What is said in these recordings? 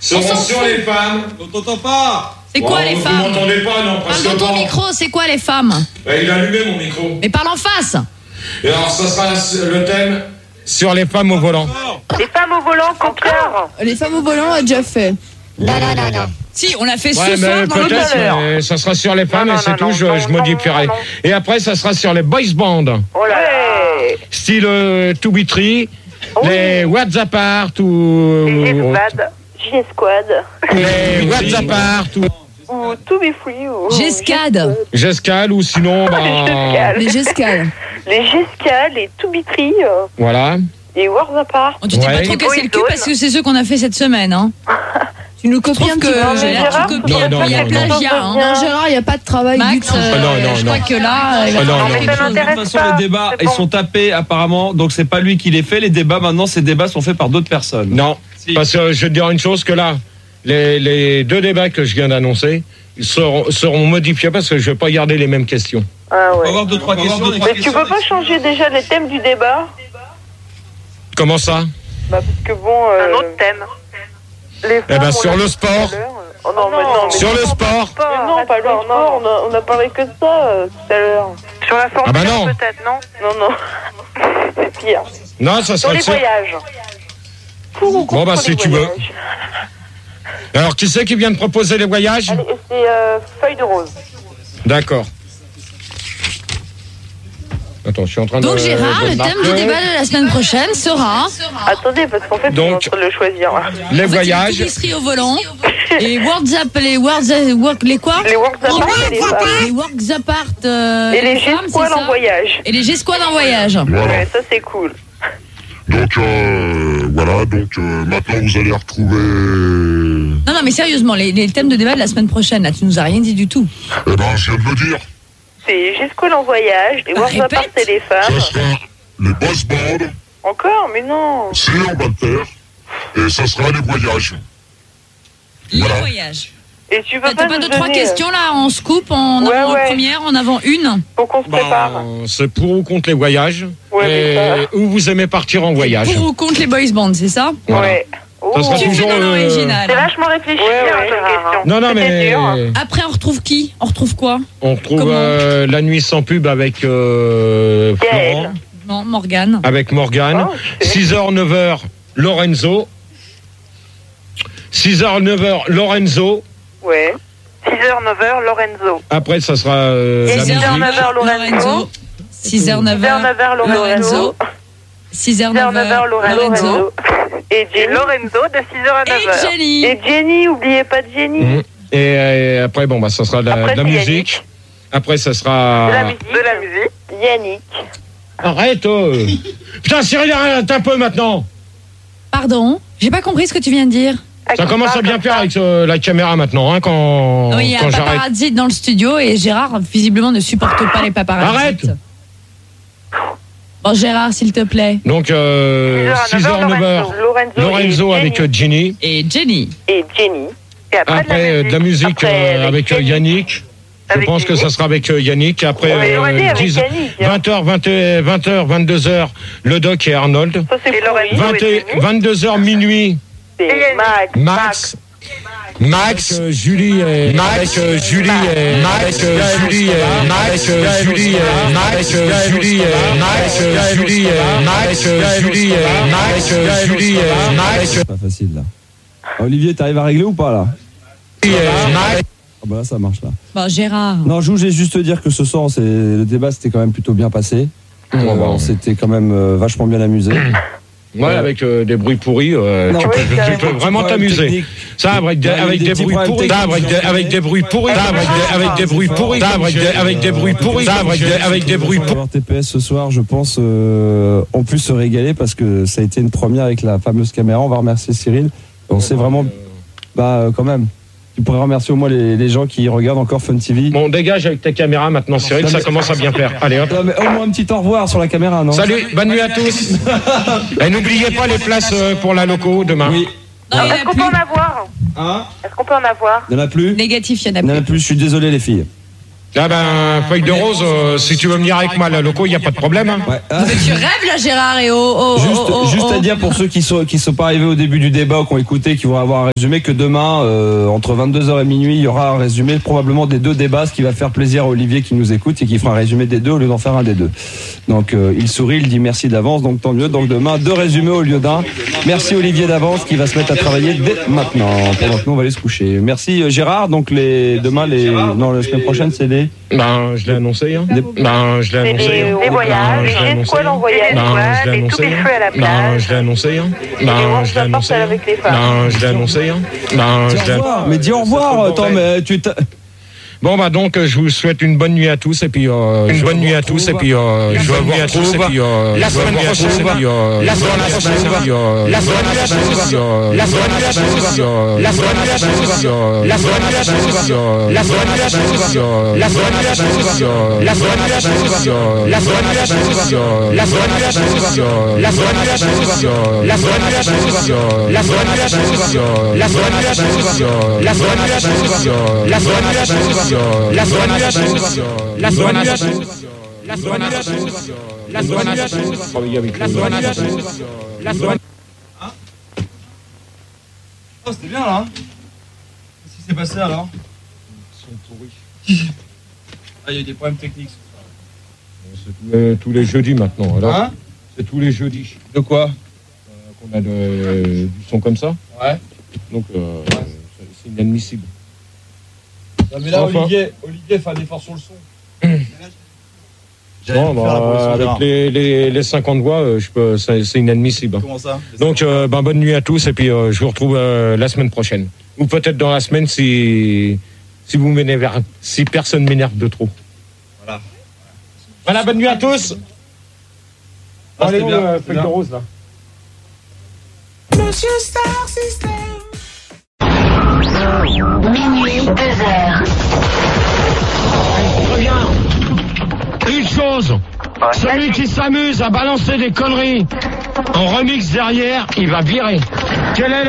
seront sur les femmes. On t'entend pas. C'est quoi les femmes? Vous m'entendez pas, non? Parle dans ton micro, c'est quoi les femmes? Il a allumé mon micro. Mais parle en face. Et alors, ça sera le thème sur les femmes au volant. Les femmes au volant, encore. Les femmes au volant, on a déjà fait. Non. Si, on l'a fait ce Ouais, soir mais dans l'autre peut-être, heure. mais ça sera sur les femmes et c'est tout, je modifierai. Et après, ça sera sur les boys band. Oh là là. Style To Be Tree, les WhatsApp Art ou... G-Squad. Les WhatsApp Art Ou To Be Free. Gescade. Gescal ou sinon... Les Gescales. Les Gescales, les To Be Tree. Voilà. Et Wars Apart. Tu t'es pas trop cassé le cul parce que c'est ceux qu'on a fait cette semaine, hein. Tu nous copies un petit peu. J'ai l'air de copier un peu, il y a plagiat, hein. Non, Gérard, il n'y a pas de travail du Max, tout. je crois que là, il va falloir quelque chose. De toute façon, les débats, ils sont tapés apparemment, donc c'est pas lui qui les fait. Les débats, maintenant, ces débats sont faits par d'autres personnes. Non, parce que je vais te dire une chose, que là, les deux débats que je viens d'annoncer seront modifiés parce que je vais pas garder les mêmes questions. Ah On va ouais. avoir 2-3 questions. Mais tu peux pas changer déjà les thèmes du débat? Comment ça? Bah parce que bon... Un autre thème. Les Eh ben, sur le sport. Oh non, mais non. Sur le sport. Mais non, pas le sport. On a parlé que de ça tout à l'heure. Sur la Formule Ah bah non. peut-être, non? Non. C'est pire. Non, ça Sur sera les voyages. Pour ou contre Bon, bah, les si tu veux. voyages? Alors, qui c'est qui vient de proposer les voyages? Allez, c'est Feuille de rose. D'accord. Attends, je suis en train Donc de... Gérard, le thème du débat de la semaine prochaine sera... Attendez, parce qu'en fait, on est en train de le choisir. Les voyages. L'épicerie au volant. Et WhatsApp, les quoi? Les works apart et les femmes. Les works apart. Et les G-Squad en voyage. Et les G-Squad en voyage. Ouais, ça c'est cool. Donc voilà, maintenant vous allez retrouver... Non, mais sérieusement, les thèmes de débat de la semaine prochaine, là, tu nous as rien dit du tout. Eh ben, je viens de le dire. C'est G-Squad en voyage, les works apart et les femmes. Ça sera les boss bands, Encore? Mais non. c'est en bas de terre, et ça sera les voyages. Les Voilà. voyages. Et tu veux T'as pas pas nous deux, trois donner, questions là en scoop, en Ouais, avant ouais. première, en avant une? Faut qu'on se prépare. C'est pour ou contre les voyages. Ouais, mais Et où vous aimez partir en voyage. Pour ou contre les boys bands, c'est ça? Voilà. Ouais. Ça sera Tu fais toujours... dans l'original. C'est vachement réfléchi, hein, comme question. Non, C'était mais... dur. Après, on retrouve qui? On retrouve quoi? On retrouve Comment La Nuit sans pub avec Gaël. Florent, Non, Morgane. avec Morgane. 6h, 9h, Lorenzo. 6h, 9h, Lorenzo. Ouais. 6h, 9h, Lorenzo. Après, ça sera la 6h, musique. 9h, Lorenzo. 6h, 9h, 9h, Lorenzo. 6h, 9h, 9h, Lorenzo. Et Lorenzo de 6h à 9h. Et Jenny. Et Jenny, oubliez pas de Jenny. Mhm. Et après, bon, bah, ça sera de Après, la c'est musique. Après, ça sera... De la musique. Yannick. Arrête Putain, Cyril, arrête un peu maintenant. Pardon? J'ai pas compris ce que tu viens de dire. Ça commence à bien faire avec la caméra maintenant, hein, quand Oui, il y a un j'arrête. paparazzi dans le studio et Gérard, visiblement, ne supporte pas les paparazzis. Arrête. Bon, Gérard, s'il te plaît. Donc, 6h, 9h, Lorenzo avec Jenny. Et Jenny. Et Jenny. Et Après, de la musique Après, avec Yannick. Je Avec pense que ça sera avec Yannick. Après, Ouais, avec Yannick, hein. 20h, 22h, le Doc et Arnold. Ça, c'est Lorenzo. 22h, minuit, C'est Max. Max, Julie et Max, Julie et Max, Julie et Max, Julie et Max, Julie et Max, Julie et Max, Julie et Max, Julie et Max. C'est pas facile là. Olivier, t'arrives à régler ou pas là? Ah bah là, ça marche là. Bon, Gérard. Non, je voulais juste te dire que ce soir, le débat s'était quand même plutôt bien passé. On s'était quand même vachement bien amusé. Ouais, avec des bruits pourris, Non, tu peux vraiment t'amuser. Ça, avec des bruits pourris, avec des bruits pourris, avec des bruits pourris, avec des bruits pourris, avec des bruits pourris. Avoir TPS ce soir, je pense, on peut se régaler parce que ça a été une première avec la fameuse caméra. On va remercier Cyril. On sait vraiment, quand même. Tu pourrais remercier au moins les gens qui regardent encore Fun TV. Bon, dégage avec ta caméra maintenant, Cyril, ça commence à bien faire. Allez, hop. Non, mais au moins un petit au revoir sur la caméra, non? Salut, bonne nuit à tous. Et n'oubliez pas les places pour la loco demain. Oui. Non, il y en a Est-ce qu'on peut en avoir? Hein? Est-ce qu'on peut en avoir? Il n'y en a plus? Négatif, il y en a Il n'y en a plus. plus, je suis désolé les filles. Ah ben, feuille de rose, si tu veux venir avec moi à la loco, il n'y a pas de problème. Hein. Ouais. Mais tu rêves là, Gérard, et Juste à dire pour ceux qui sont pas arrivés au début du débat ou qui ont écouté, qui vont avoir un résumé, que demain, entre 22h et minuit, il y aura un résumé probablement des 2 débats, ce qui va faire plaisir à Olivier qui nous écoute et qui fera un résumé des 2 au lieu d'en faire un des 2. Donc il sourit, il dit merci d'avance, donc tant mieux. Donc demain, 2 résumés au lieu d'un. Merci Olivier d'avance qui va se mettre à travailler dès maintenant. Pendant que nous on va aller se coucher. Merci Gérard. Donc la semaine prochaine c'est les. Ben, je l'ai annoncé. Hein. Je l'ai annoncé. Les voyages, les escouades en voyage, les tout les feux à la plage. Je l'ai annoncé. Les je l'ai annoncé. Avec les femmes. Je l'ai annoncé. Mais dis au revoir. Attends, mais tu t'as. Bon bah donc je vous souhaite une bonne nuit à tous et puis je vous retrouve la semaine Oh, c'était bien là. Qu'est-ce qui s'est passé alors? Ils sont pourris. Ah, il y a eu des problèmes techniques. C'est tous les jeudis maintenant. Alors, Hein? c'est tous les jeudis De quoi? qu'on a du son comme ça. Ouais. Donc c'est inadmissible. Non, mais là, Enfin. Olivier fait un effort sur le son. Non, bah, avec les 50 voix, c'est inadmissible. Comment ça? Donc, bonne nuit à tous et puis je vous retrouve la semaine prochaine. Ou peut-être dans la semaine si personne m'énerve de trop. Voilà, bonne nuit à tous. Ah, Allez, c'était bien, feuille de rose là. Monsieur Star System. Minuit, 2h. Reviens. Une chose, celui qui s'amuse à balancer des conneries en remix derrière, il va virer. Quel est le...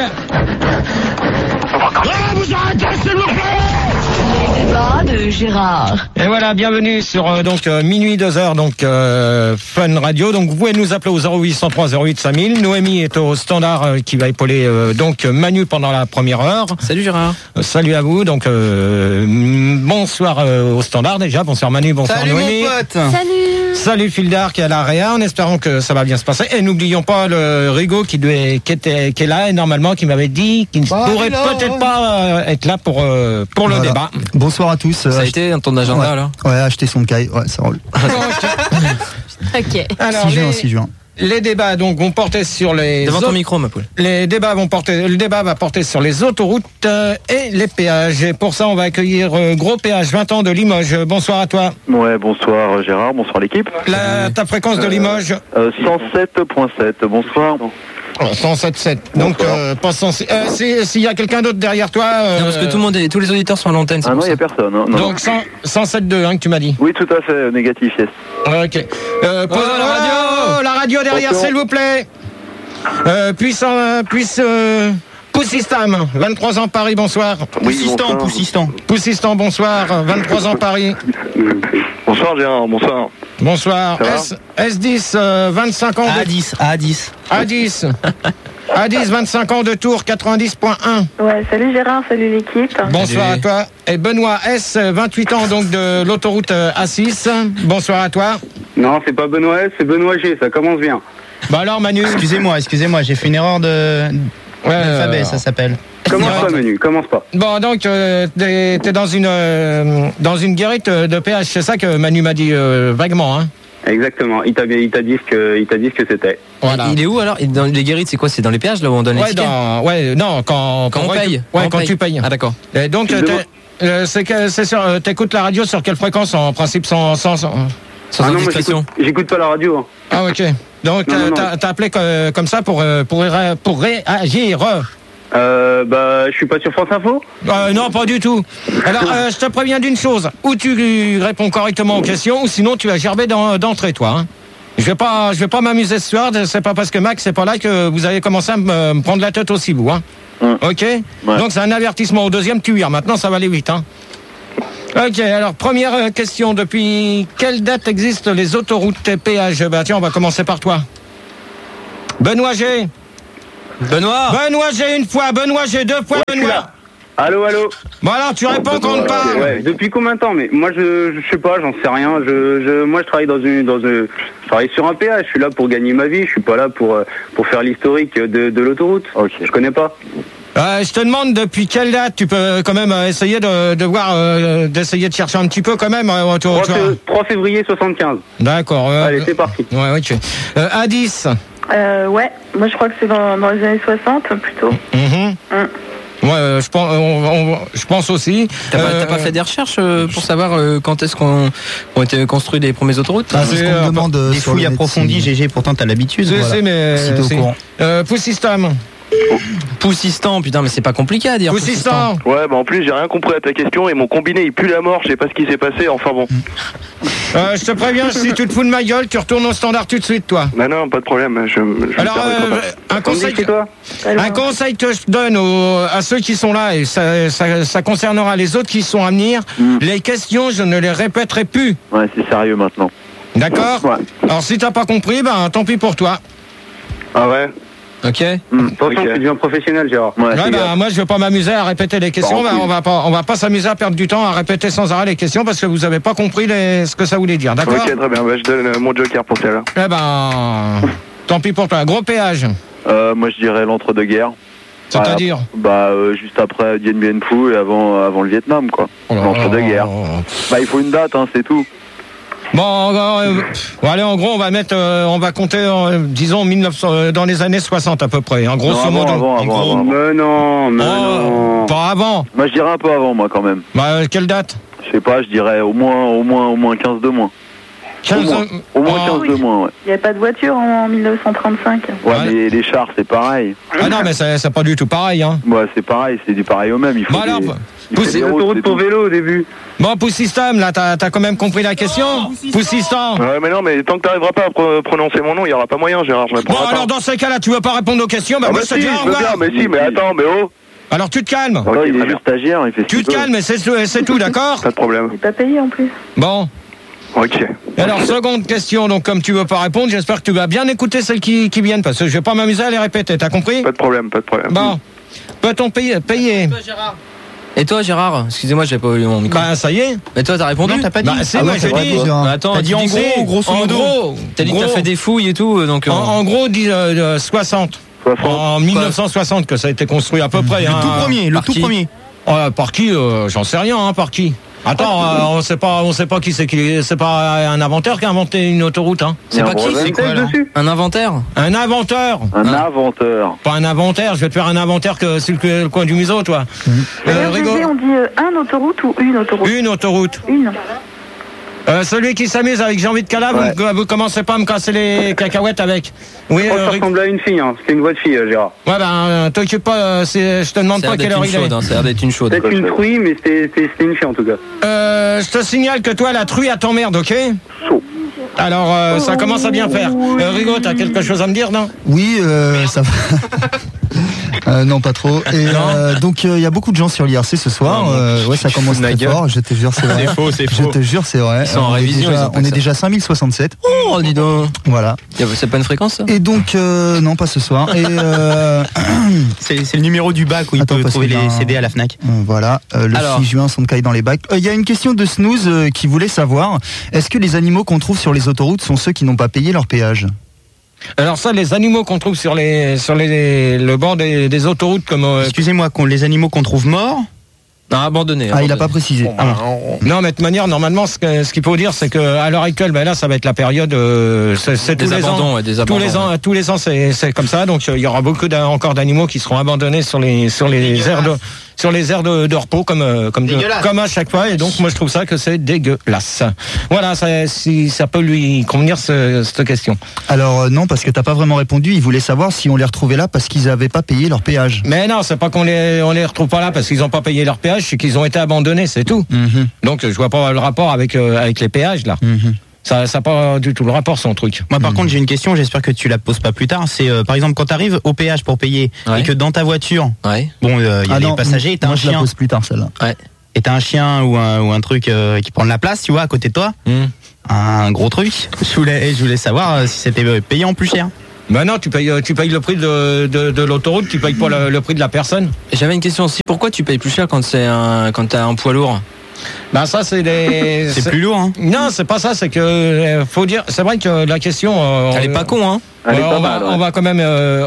vous arrêtez, s'il vous plaît! Les débats de Gérard. Et voilà, bienvenue sur minuit 2h, donc Fun Radio. Donc vous pouvez nous appeler au 0803 08 5000. Noémie est au standard qui va épauler donc Manu pendant la première heure. Salut Gérard. Salut à vous. Donc bonsoir au standard déjà. Bonsoir Manu, bonsoir Salut Noémie. mon pote. Salut Fildar qui est à l'AREA, en espérant que ça va bien se passer. Et n'oublions pas le Rigaud qui est là et normalement qui m'avait dit qu'il ne pourrait peut-être pas être là pour le débat. Bonsoir à tous. Ça a été dans ton agenda alors? Ouais, acheter son caille, ouais, ça roule. Ok. Alors, 6 juin. Les débats donc vont porter sur les Devant ton micro ma poule. le débat va porter sur les autoroutes et les péages. Et pour ça, on va accueillir Gros Péage 20 ans de Limoges. Bonsoir à toi. Ouais, bonsoir Gérard, bonsoir l'équipe. Ta fréquence de Limoges 107.7, bonsoir. 107.7. Donc pas 106. S'il y a quelqu'un d'autre derrière toi. Non, parce que tous les auditeurs sont à l'antenne. Ah non, il n'y a personne. Hein, non. Donc 107.2 hein, que tu m'as dit. Oui, tout à fait, négatif, yes. Ok. La radio derrière, Attention. s'il vous plaît. Poussistam, 23 ans Paris, bonsoir. Poussistan, bonsoir, 23 ans Paris. Bonsoir Gérard, bonsoir. Bonsoir. Ça S10, 25 ans de... A10, 25 ans de Tours, 90.1. Ouais, salut Gérard, salut l'équipe. Bonsoir à toi. Et Benoît S, 28 ans donc de l'autoroute A6. Bonsoir à toi. Non, c'est pas Benoît S, c'est Benoît G, ça commence bien. Bah alors Manu. Excusez-moi, j'ai fait une erreur d'alphabet, ça s'appelle. Commence pas Manu, commence pas. Bon donc t'es dans une guérite de péage, c'est ça que Manu m'a dit vaguement hein. Exactement, il t'a dit ce que c'était. Voilà. Il est où alors? Dans les guérites, c'est quoi? C'est dans les péages là où on donne les tickets? Quand on paye. Quand tu payes. Ah d'accord. Et donc t'écoutes la radio sur quelle fréquence en principe sans indiscrétion. J'écoute pas la radio. Hein. Ah ok. Donc t'as appelé comme ça pour réagir. Je suis pas sur France Info. Non, pas du tout. Alors, je te préviens d'une chose. Ou tu réponds correctement aux questions, ou sinon tu vas gerber d'entrée, toi. Hein. Je vais pas m'amuser ce soir. C'est pas parce que Max c'est pas là que vous allez commencer à me prendre la tête aussi, vous. Hein. Ok. Ouais. Donc c'est un avertissement. Au deuxième, tu vires. Maintenant, ça va aller vite. Hein. Ok, alors première question. Depuis quelle date existent les autoroutes et péages? Bah tiens, on va commencer par toi. Benoît G. Benoît G une fois, Benoît G deux fois, Benoît. Allô. Bon alors, tu réponds quand on te parle. Ouais. Depuis combien de temps? Mais moi, je sais pas, j'en sais rien. Moi, je travaille je travaille sur un péage. Je suis là pour gagner ma vie. Je suis pas là pour faire l'historique de l'autoroute. Ok. Je connais pas. Je te demande depuis quelle date. Tu peux quand même essayer de voir, d'essayer de chercher un petit peu quand même. 3 février 75. D'accord. Allez, c'est parti. Ouais, ok. Addis. Ouais, moi je crois que c'est dans les années 60 plutôt. Ouais, je pense aussi. T'as pas fait des recherches pour savoir quand est-ce qu'ont été construits les premières autoroutes? C'est ce qu'on me demande. Des fouilles approfondies, GG, pourtant t'as l'habitude. Poussistam. Poussistan, putain, mais c'est pas compliqué à dire. Poussistan. Ouais, bah en plus j'ai rien compris à ta question et mon combiné il pue la mort, je sais pas ce qui s'est passé, enfin bon. Je te préviens, si tu te fous de ma gueule, tu retournes au standard tout de suite, toi. Bah non, pas de problème. Alors, un conseil que je donne à ceux qui sont là, et ça concernera les autres qui sont à venir, les questions, je ne les répéterai plus. Ouais, c'est sérieux maintenant. D'accord. Ouais. Alors, si t'as pas compris, ben tant pis pour toi. Ah ouais. Ok. Attention, tu deviens professionnel, Gérard. Ouais, moi, je vais pas m'amuser à répéter les questions. On va pas s'amuser à perdre du temps à répéter sans arrêt les questions parce que vous avez pas compris ce que ça voulait dire. D'accord. Ok, très bien. Bah, je donne mon joker pour celle-là. Eh ben, tant pis pour toi. Gros péage. Moi, je dirais l'entre-deux-guerres. C'est-à-dire juste après Dien Bien Phu et avant le Vietnam, quoi. L'entre-deux-guerres. Bah, il faut une date, hein, c'est tout. Bon, allez, en gros, on va compter, disons, 1900, dans les années 60 à peu près. En grosso modo. Avant. Mais non. Pas avant. Moi, je dirais un peu avant, moi, quand même. Bah, quelle date? Je sais pas, je dirais au moins 15 de moins. 15 au moins 15 de moins, ouais. Il n'y avait pas de voiture en 1935. Ouais, mais les chars, c'est pareil. Ah non, mais c'est pas du tout pareil, hein. Ouais, c'est pareil, c'est du pareil au même. Il faut c'est l'autoroute pour vélo au début. Bon, Poussistam, là, t'as quand même compris la question? Poussistam. Ouais, mais non, mais tant que t'arriveras pas à prononcer mon nom, il y aura pas moyen, Gérard. Bon, alors dans ces cas-là, tu veux pas répondre aux questions? Bah, moi, je te dis au revoir. Mais si, mais attends, mais oh. Alors tu te calmes. Okay, il est juste stagiaire, il fait tu te calmes, c'est tout, d'accord? Pas de problème. Il n'est pas payé en plus. Bon. Ok. Alors, seconde question, donc comme tu veux pas répondre, j'espère que tu vas bien écouter celles qui viennent, parce que je vais pas m'amuser à les répéter, t'as compris? Pas de problème. Bon. Peut-on payer? Et toi, Gérard? Excusez-moi, j'ai pas eu mon micro. Bah, ça y est. Mais toi, t'as répondu? Non, t'as pas dit. C'est moi, j'ai dit. Attends, t'as dit en gros, grosso modo. T'as dit que t'as fait des fouilles et tout, donc. En gros, 60. En 1960 que ça a été construit à peu près. Le tout premier. Par qui? J'en sais rien, hein, par qui? Attends, on sait pas qui c'est qui. C'est pas un inventeur qui a inventé une autoroute, hein. C'est pas qui? C'est quoi alors? Un inventaire? Un inventeur. Un inventeur. Pas un inventaire. Je vais te faire un inventaire que sur le coin du museau, toi. On dit un autoroute ou une autoroute? Une autoroute. Une. Celui qui s'amuse avec Jean-Vide Cala, vous commencez pas à me casser les cacahuètes avec. Oui, ça ressemble à une fille, hein. C'est une voix de fille, Gérard. Ouais, ben, t'occupe pas, je te demande pas quelle heure il est. Ça a l'air d'être une chaude. Peut-être une truie, mais c'était une fille en tout cas. Je te signale que toi, la truie, elle t'emmerde, ok? Alors, ça commence à bien faire. Rigaud, t'as quelque chose à me dire, non? Oui, ça va. Non, pas trop. Et donc, il y a beaucoup de gens sur l'IRC ce soir. Ouais, ça commence très fort. Je te jure, c'est vrai. C'est faux. Je te jure, c'est vrai. Ils sont en révision. On est déjà 5067. Oh, dis donc. Voilà. C'est pas une fréquence, ça? Et donc, non, pas ce soir. Et c'est le numéro du bac où il peut trouver les CD à la FNAC. Voilà. Le 6 juin, sont de caille dans les bacs. Il y a une question de Snooze qui voulait savoir, est-ce que les animaux qu'on trouve sur les autoroutes sont ceux qui n'ont pas payé leur péage? Alors ça, les animaux qu'on trouve sur le bord des autoroutes comme... Excusez-moi, les animaux qu'on trouve morts? Non, abandonné. Il n'a pas précisé. Non, mais de toute manière, normalement, ce qu'il faut dire, c'est qu'à l'heure actuelle, là, ça va être la période... c'est tous les ans. Des abandons, tous les ans, c'est comme ça. Donc, il y aura beaucoup encore d'animaux qui seront abandonnés sur les aires de repos, comme à chaque fois. Et donc, moi, je trouve ça que c'est dégueulasse. Voilà, si ça peut lui convenir, cette question. Alors, non, parce que t'as pas vraiment répondu. Il voulait savoir si on les retrouvait là parce qu'ils n'avaient pas payé leur péage. Mais non, c'est pas qu'on les retrouve pas là parce qu'ils n'ont pas payé leur péage, c'est qu'ils ont été abandonnés, c'est tout. Donc, je vois pas le rapport avec les péages, là. Ça n'a pas du tout le rapport, son truc. Moi, par contre, j'ai une question, j'espère que tu la poses pas plus tard. C'est, par exemple, quand tu arrives au péage pour payer et que dans ta voiture, bon, il y a les passagers et t'as un chien. Je la pose plus tard, celle-là. Ouais. et t'as un chien ou un truc qui prend de la place, tu vois, à côté de toi, un gros truc, je voulais savoir si c'était payant plus cher. Ben non, tu payes le prix de l'autoroute, tu payes pas le prix de la personne. J'avais une question aussi, pourquoi tu payes plus cher quand t'as un poids lourd? Ben ça c'est des. C'est plus lourd, hein. Non, c'est pas ça, c'est que faut dire. C'est vrai que la question. Elle est pas con, hein. On va quand même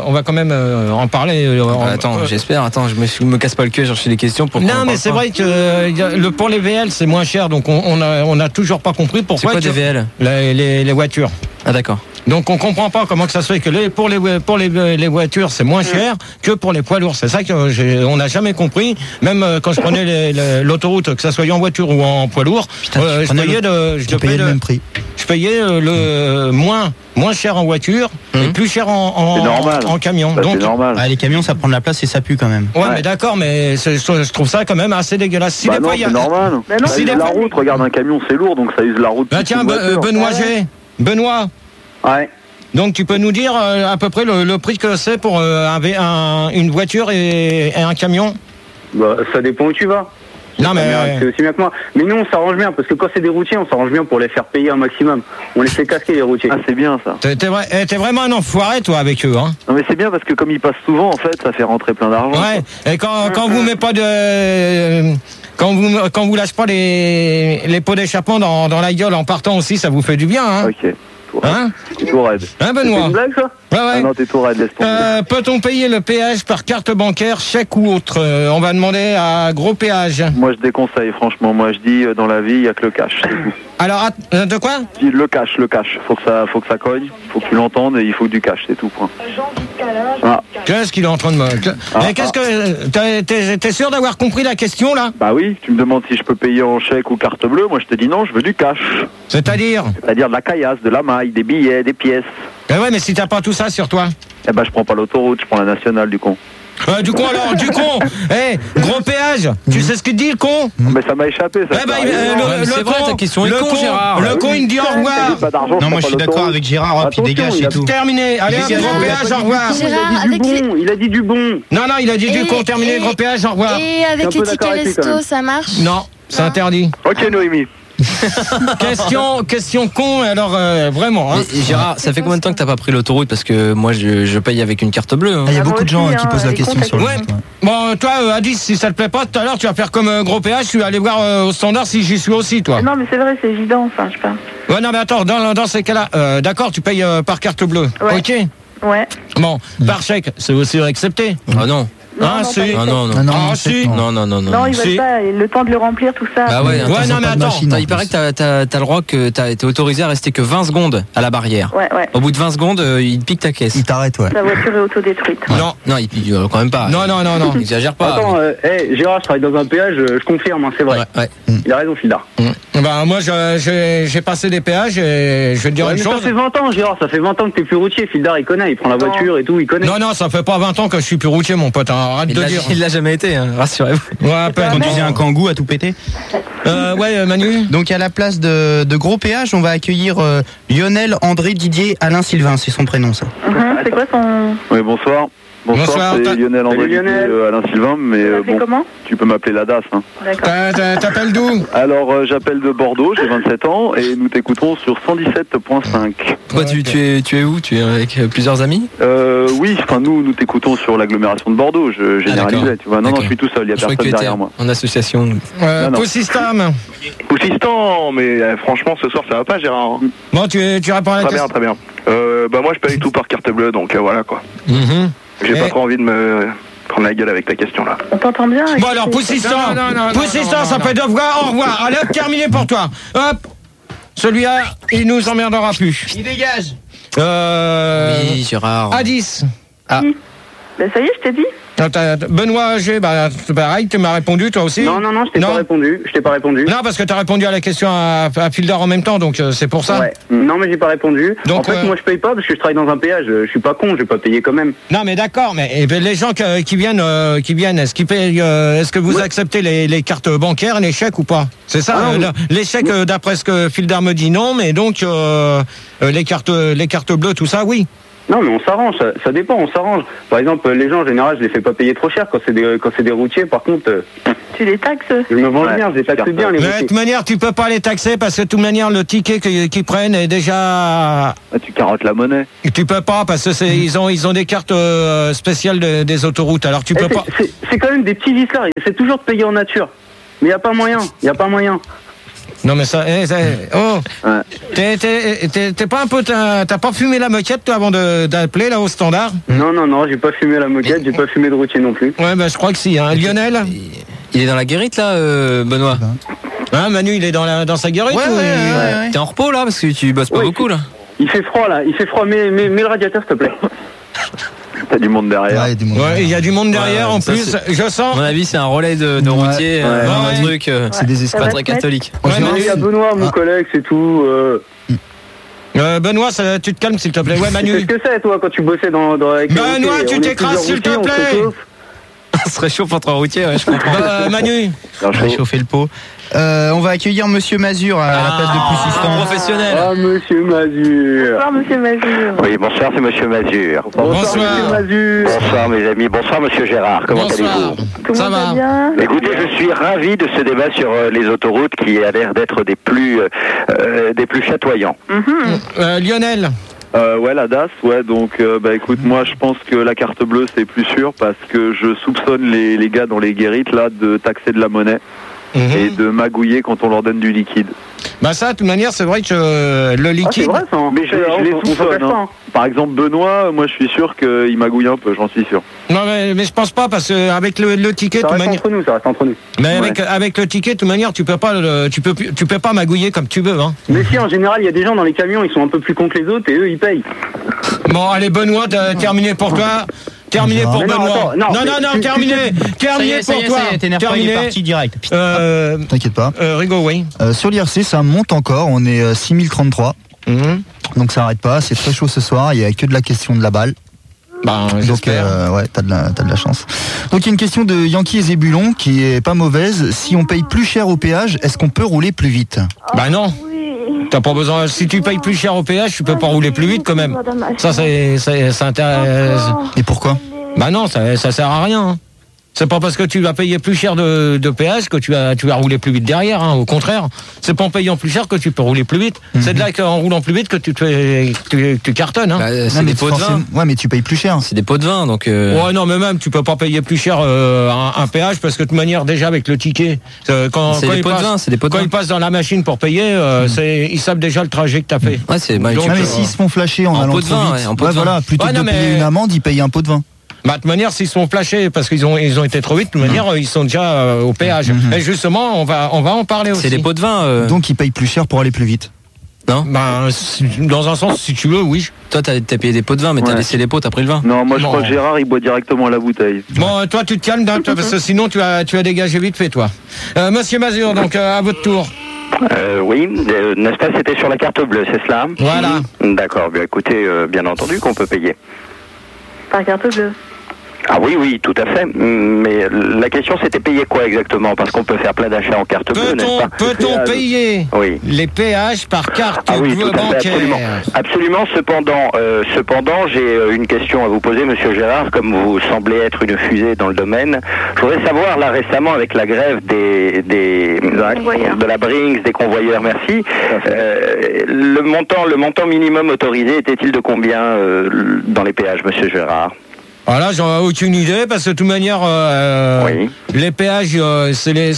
en parler. Attends, j'espère. Attends, je me casse pas le cul à chercher des questions pour. Non, mais c'est vrai que pour les VL c'est moins cher, donc on a toujours pas compris pourquoi. C'est quoi des VL? Les voitures. Ah d'accord. Donc on comprend pas comment que ça se fait que pour les voitures c'est moins cher que pour les poids lourds. C'est ça que on n'a jamais compris. Même quand je prenais l'autoroute, que ça soit en voiture ou en poids lourd, je payais le même prix. Je payais le moins cher en voiture et plus cher en camion. Bah, donc c'est normal. Les camions ça prend de la place et ça pue quand même. Ouais. Mais d'accord, mais je trouve ça quand même assez dégueulasse. Si non, c'est normal. Ça use la route. Regarde, un camion c'est lourd, donc ça use la route. Bah tiens, Benoît. Ouais. Donc tu peux nous dire à peu près le prix que c'est pour une voiture et un camion? Bah, ça dépend où tu vas. Non mais c'est aussi bien que moi. Mais nous on s'arrange bien parce que quand c'est des routiers, on s'arrange bien pour les faire payer un maximum. On les fait casquer les routiers. Ah c'est bien ça. T'es vraiment un enfoiré toi avec eux, hein? Non mais c'est bien parce que comme ils passent souvent en fait, ça fait rentrer plein d'argent. Ouais. Et quand vous mettez pas de quand vous lâchez pas les pots d'échappement dans la gueule en partant aussi, ça vous fait du bien, hein? Ok. Hein? T'es tout raide. Hein, Benoît? C'est une blague, ça? Ouais. Ah non, t'es tout raide, laisse tomber. Peut-on payer le péage par carte bancaire, chèque ou autre? On va demander à gros péage. Moi, je déconseille, franchement. Moi, je dis, dans la vie, il n'y a que le cash. Alors, de quoi? Je dis le cash. Faut que ça cogne, faut que tu l'entendes et il faut du cash, c'est tout, point. Ah. Qu'est-ce qu'il est en train de me... Mais qu'est-ce que... T'es sûr d'avoir compris la question, là? Bah oui, tu me demandes si je peux payer en chèque ou carte bleue. Moi, je te dis non, je veux du cash. C'est-à-dire? C'est-à-dire de la caillasse, de la maille, des billets, des pièces. Eh ouais, mais si t'as pas tout ça sur toi? Eh ben, je prends pas l'autoroute, je prends la nationale, du con. Du con alors, du con. Gros péage, tu sais ce qu'il dit le con? Mais ça m'a échappé ça. C'est vrai, ta question est con, Gérard. Le con il me dit au revoir. Non, moi je suis d'accord avec Gérard, puis dégage et tout. Terminé, allez, gros péage, au revoir. Il a dit du bon. Non, il a dit du con, terminé, gros péage, au revoir. Et avec les tickets resto, ça marche? Non, c'est interdit. Ok Noémie. question con, alors vraiment. Hein. Gérard, ça fait combien de temps que t'as pas pris l'autoroute? Parce que moi je paye avec une carte bleue. Hein. Il y a beaucoup de gens qui posent la question sur le net. Bon, toi, Adis, si ça te plaît pas, tout à l'heure, tu vas faire comme gros péage, tu vas aller voir au standard si j'y suis aussi, toi. Non, mais c'est vrai, c'est évident, enfin, je sais pas. Ouais, non, mais attends, dans ces cas-là, d'accord, tu payes par carte bleue. Ouais. Ok. Ouais. Bon, par chèque, c'est aussi accepté. Ah non. Ah si. Non. Ah si. Non. Non, ils veulent pas, le temps de le remplir, tout ça. Bah ouais, non mais attends, il paraît que t'as le droit que t'es autorisé à rester que 20 secondes à la barrière. Ouais. Au bout de 20 secondes, il pique ta caisse. Il t'arrête, ouais. La voiture est autodétruite. Non, il pique quand même pas. Non. Il exagère pas. Attends, Gérard, je travaille dans un péage, je confirme, hein, c'est vrai. Ouais. Il a raison, Fildar. Bah moi j'ai passé des péages et je vais te dire une chose. Ça fait 20 ans, Gérard, ça fait 20 ans que t'es plus routier. Fildar, il connaît, il prend la voiture et tout, il connaît. Non, ça fait pas 20 ans que je suis plus routier, mon pote. Arrête de dire. Il l'a jamais été, hein, rassurez-vous. Ouais, à peine. Conduisez un Kangoo à tout péter. Ouais, Manu. Donc à la place de gros péage, on va accueillir Lionel, André, Didier, Alain, Sylvain, c'est son prénom ça. C'est quoi son... Oui, bonsoir. Bonsoir, c'est Lionel André, Alain Sylvain, mais bon, tu peux m'appeler Ladas. Hein. T'appelles d'où? Alors, j'appelle de Bordeaux, j'ai 27 ans, et nous t'écoutons sur 117.5. Pourquoi tu es où? Tu es avec plusieurs amis? Oui, enfin nous t'écoutons sur l'agglomération de Bordeaux, je généralisais, tu vois. Non, je suis tout seul, il n'y a personne derrière moi. En association. Poussistam. Poussistam, mais franchement, ce soir, ça va pas, Gérard. Bon, tu réponds à la question. Très bien. Bah moi, je paye tout par carte bleue, donc voilà, quoi. J'ai pas trop envie de me prendre la gueule avec ta question là. On t'entend bien. Bon alors Poussistan, ça peut devoir. Au revoir. Allez hop, terminé pour toi. Hop. Celui-là, il nous emmerdera plus. Il dégage. Oui, Gérard. Adis. Ah. Ben ça y est, je t'ai dit. Benoît G, pareil, tu m'as répondu toi aussi? Non, je t'ai pas répondu. Non, parce que tu as répondu à la question à Fildar en même temps, donc c'est pour ça. Ouais. Non, mais j'ai pas répondu. Donc, en fait, moi je paye pas parce que je travaille dans un péage. Je suis pas con, je vais pas payer quand même. Non, mais d'accord, mais les gens qui viennent, est-ce qu'ils payent, est-ce que vous acceptez les cartes bancaires, les chèques ou pas? C'est ça, les chèques, d'après ce que Fildar me dit, non, mais donc les cartes bleues, tout ça, oui. Non, mais on s'arrange, ça dépend, on s'arrange. Par exemple, les gens en général, je les fais pas payer trop cher quand c'est des routiers. Par contre, Tu les taxes? Je me venge bien, je les taxe bien, les Mais de routiers. toute manière, tu peux pas les taxer parce que de toute manière, le ticket qu'ils prennent est déjà. Tu carottes la monnaie. Tu peux pas parce que ils ont des cartes spéciales des autoroutes. Alors tu peux pas. C'est quand même des petits vices-là. C'est toujours de payer en nature. Mais il n'y a pas moyen. Non mais ça, oh, t'es pas un peu, t'as pas fumé la moquette toi avant d'appeler là au standard? Non, j'ai pas fumé la moquette, j'ai pas fumé de routier non plus. Ouais, bah je crois que si, hein. Lionel? Il est dans la guérite là, Benoît. Hein, Manu, il est dans sa guérite? Ouais. T'es en repos là parce que tu bosses pas beaucoup là. Il fait froid là, mets le radiateur s'il te plaît. T'as du monde derrière. Ouais, il y a du monde derrière en plus. Je sens. À mon avis, c'est un relais de routier, un truc. C'est des pas très catholique. Il y a Benoît, mon collègue, c'est tout. Benoît, tu te calmes s'il te plaît. Ouais, Manu. Qu'est-ce que c'est toi quand tu bossais dans avec Benoît, tu t'écrases s'il te plaît. On se réchauffe entre routiers, ouais, je comprends. Manu. Réchauffer le pot. On va accueillir Monsieur Mazur à la place de Poussistan. Professionnel. Ah, Monsieur Mazur. Bonsoir, Monsieur Mazur. Oui, bonsoir, c'est Monsieur Mazur. Bonsoir, Monsieur Mazur. Bonsoir, mes amis. Bonsoir, Monsieur Gérard. Comment allez-vous? Ça va bien? Écoutez, je suis ravi de ce débat sur les autoroutes qui a l'air d'être des plus chatoyants. Lionel. Ouais, la DAS, ouais, donc écoute, moi je pense que la carte bleue c'est plus sûr parce que je soupçonne les gars dans les guérites là de taxer de la monnaie et de magouiller quand on leur donne du liquide. Bah ça, de toute manière, c'est vrai que le liquide... c'est vrai ça, hein. Mais je les soupçonne, hein. Par exemple, Benoît, moi je suis sûr qu'il magouille un peu, j'en suis sûr. Non mais je pense pas parce que avec le ticket, ça reste entre nous. Mais avec le ticket, de toute manière, tu peux pas magouiller comme tu veux, hein. Mais si, en général, il y a des gens dans les camions, ils sont un peu plus cons que les autres et eux, ils payent. Bon, allez, Benoît, terminé pour toi. Terminé pour Benoît. Non, terminé. Terminé pour toi. Terminé. Parti direct. T'inquiète pas. Rigaud, oui. Sur l'IRC, ça monte encore. On est 6033. Donc ça arrête pas. C'est très chaud ce soir. Il y a que de la question de la balle. Donc ouais, t'as de la chance. Donc il y a une question de Yankee et Zébulon qui est pas mauvaise. Si on paye plus cher au péage, est-ce qu'on peut rouler plus vite? Bah non. T'as pas besoin. Si tu payes plus cher au péage, tu peux pas rouler plus vite quand même. Ça intéresse. Et pourquoi? Bah non, ça sert à rien. Hein. C'est pas parce que tu vas payer plus cher de péage que tu vas rouler plus vite derrière. Hein. Au contraire, c'est pas en payant plus cher que tu peux rouler plus vite. C'est de là qu'en roulant plus vite que tu cartonnes. Hein. Bah, c'est des pots de vin. Ouais, mais tu payes plus cher. C'est des pots de vin, donc. Ouais, non, mais même tu peux pas payer plus cher un péage parce que de toute manière déjà avec le ticket, quand ils passent dans la machine pour payer, ils savent déjà le trajet que t'as fait. Ouais, c'est. Donc, mais s'ils se font flasher en allant trop vite, voilà, plutôt que de payer une amende, ils payent un pot de vin. Bah, de toute manière, s'ils sont flashés parce qu'ils ont été trop vite, de toute manière, ils sont déjà au péage. Et justement, on va en parler aussi. C'est des pots de vin. Donc, ils payent plus cher pour aller plus vite. Non? Bah, dans un sens, si tu veux, oui. Toi, t'as payé des pots de vin, mais t'as laissé les pots, t'as pris le vin. Non, moi je crois que Gérard, il boit directement à la bouteille. Bon, toi, tu te calmes, parce que sinon, tu vas dégager vite fait, toi. Monsieur Mazur, donc, à votre tour. Oui, n'est-ce pas, c'était sur la carte bleue, c'est cela? Voilà. D'accord, bien écoutez, bien entendu qu'on peut payer. Par carte bleue. Ah oui, tout à fait. Mais la question, c'était payer quoi exactement? Parce qu'on peut faire plein d'achats en carte bleue, n'est-ce pas? Peut-on payer les péages par carte bleue bancaire? Absolument. Cependant, j'ai une question à vous poser, Monsieur Gérard. Comme vous semblez être une fusée dans le domaine, je voudrais savoir, là, récemment, avec la grève de la Brinks, des convoyeurs, merci, le montant minimum autorisé était-il de combien dans les péages, Monsieur Gérard? Voilà, j'en ai aucune idée parce que de toute manière, les péages, c'est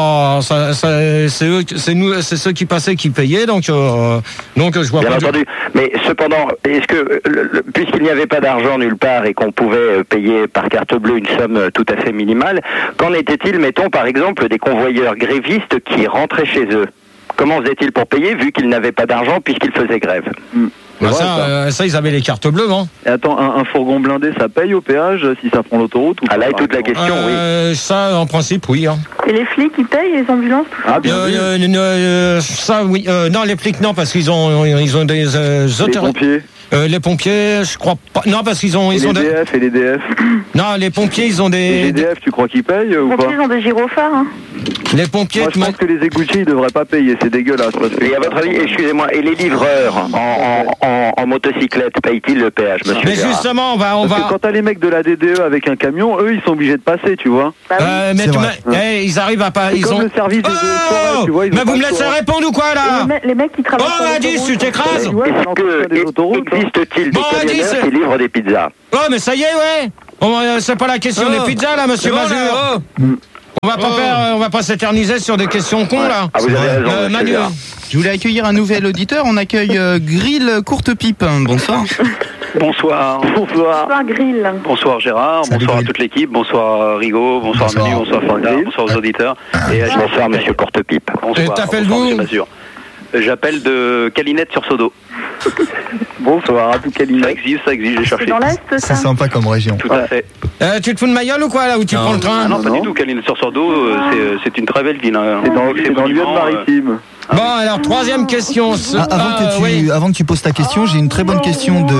ceux qui passaient qui payaient, donc je vois bien pas. Bien entendu. Mais cependant, est-ce que puisqu'il n'y avait pas d'argent nulle part et qu'on pouvait payer par carte bleue une somme tout à fait minimale, qu'en était-il, mettons par exemple, des convoyeurs grévistes qui rentraient chez eux? Comment faisaient-ils pour payer vu qu'ils n'avaient pas d'argent puisqu'ils faisaient grève? Bah ça, ils avaient les cartes bleues, hein. Et attends, un fourgon blindé, ça paye au péage si ça prend l'autoroute ou là est toute la question, oui. Ça, en principe, oui. Hein. Et les flics, ils payent les ambulances, tout ça? Ça, oui. Non, les flics, non, parce qu'ils ont des les pompiers. Les pompiers, je crois pas. Non, parce qu'ils ont les DF et les DF. Non, les pompiers, ils ont des. Les DF, tu crois qu'ils payent ou pas? Les pompiers, ils ont des gyrophares. Hein. Les pompiers. Moi, je pense que les égoutiers, ils devraient pas payer, c'est dégueulasse. Et à votre avis, excusez-moi, et les livreurs en motocyclette payent-ils le péage, monsieur Mais Gérard? justement, on va. Parce que quand t'as les mecs de la DDE avec un camion, eux, ils sont obligés de passer, tu vois. Mais ils arrivent à pas. Ils ont le service des forêts, tu vois. Mais vous me laissez répondre ou quoi là? Les mecs qui travaillent. Oh, Adis, tu t'écrases. Existe-t-il des camionneurs qui livrent des pizzas? Oh, mais ça y est, ouais. C'est pas la question des pizzas là, monsieur Mazur. On va pas s'éterniser sur des questions cons là. Ah, vous avez raison, Manu. Je voulais accueillir un nouvel auditeur. On accueille Grill Courte-Pipe. Bonsoir. Bonsoir. Bonsoir Grill. Bonsoir Gérard, bonsoir à toute l'équipe, bonsoir Rigaud, bonsoir Manu, bonsoir Fanda, bonsoir aux auditeurs. Et bonsoir monsieur Courte-Pipe. Et t'appelles d'où? J'appelle de Calinette sur Sodo. Bonsoir à tout Calinette. Ça existe, j'ai cherché. C'est dans l'Est, ça? C'est sympa comme région. Tout à fait. Tu te fous de ma gueule ou quoi là où tu prends le train? Non, pas du tout. Calinette sur Sodo, c'est une très belle ville. C'est dans l'Union maritime. Bon, alors, troisième question. Avant que tu poses ta question, j'ai une très bonne question de...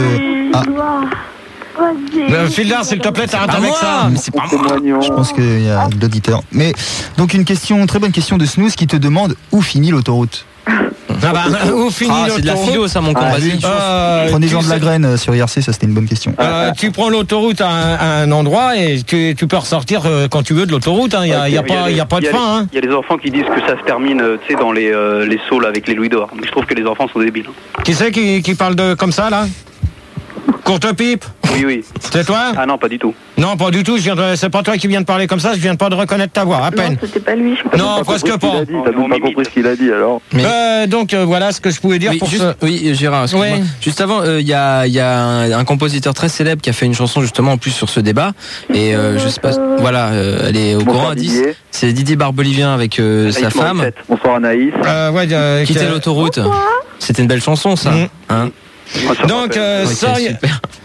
Fildar, s'il te plaît, t'arrêtes avec ça. C'est pas moi. Je pense qu'il y a l'auditeur. Mais donc une très bonne question de Snooze qui te demande où finit l'autoroute. Où finit l'autoroute? C'est de la philo, ça, mon con. Vas-y. Prenez-en de la graine sur IRC, ça c'était une bonne question. Tu prends l'autoroute à un endroit et tu peux ressortir quand tu veux de l'autoroute. Il n'y a pas de fin. Il y a les enfants qui disent que ça se termine, tu sais, dans les saules avec les louis d'or. Mais je trouve que les enfants sont débiles. Qui c'est qui parle comme ça là? Courte-Pipe? Oui. C'est toi? Ah non, pas du tout. Non, pas du tout. C'est pas toi qui viens de parler comme ça. Je viens pas de reconnaître ta voix, à peine. Non, c'était pas lui. Non, presque pas. T'as même pas compris ce qu'il a dit alors. Donc voilà ce que je pouvais dire pour ça. Oui, Gérard, excuse-moi. Juste avant, il y a un compositeur très célèbre qui a fait une chanson justement en plus sur ce débat. Et je sais pas, voilà, elle est au courant, Adis. C'est Didier Barbelivien avec sa femme. Bonsoir Anaïs. Quitter l'autoroute. C'était une belle chanson, ça. Hein? Donc, sérieux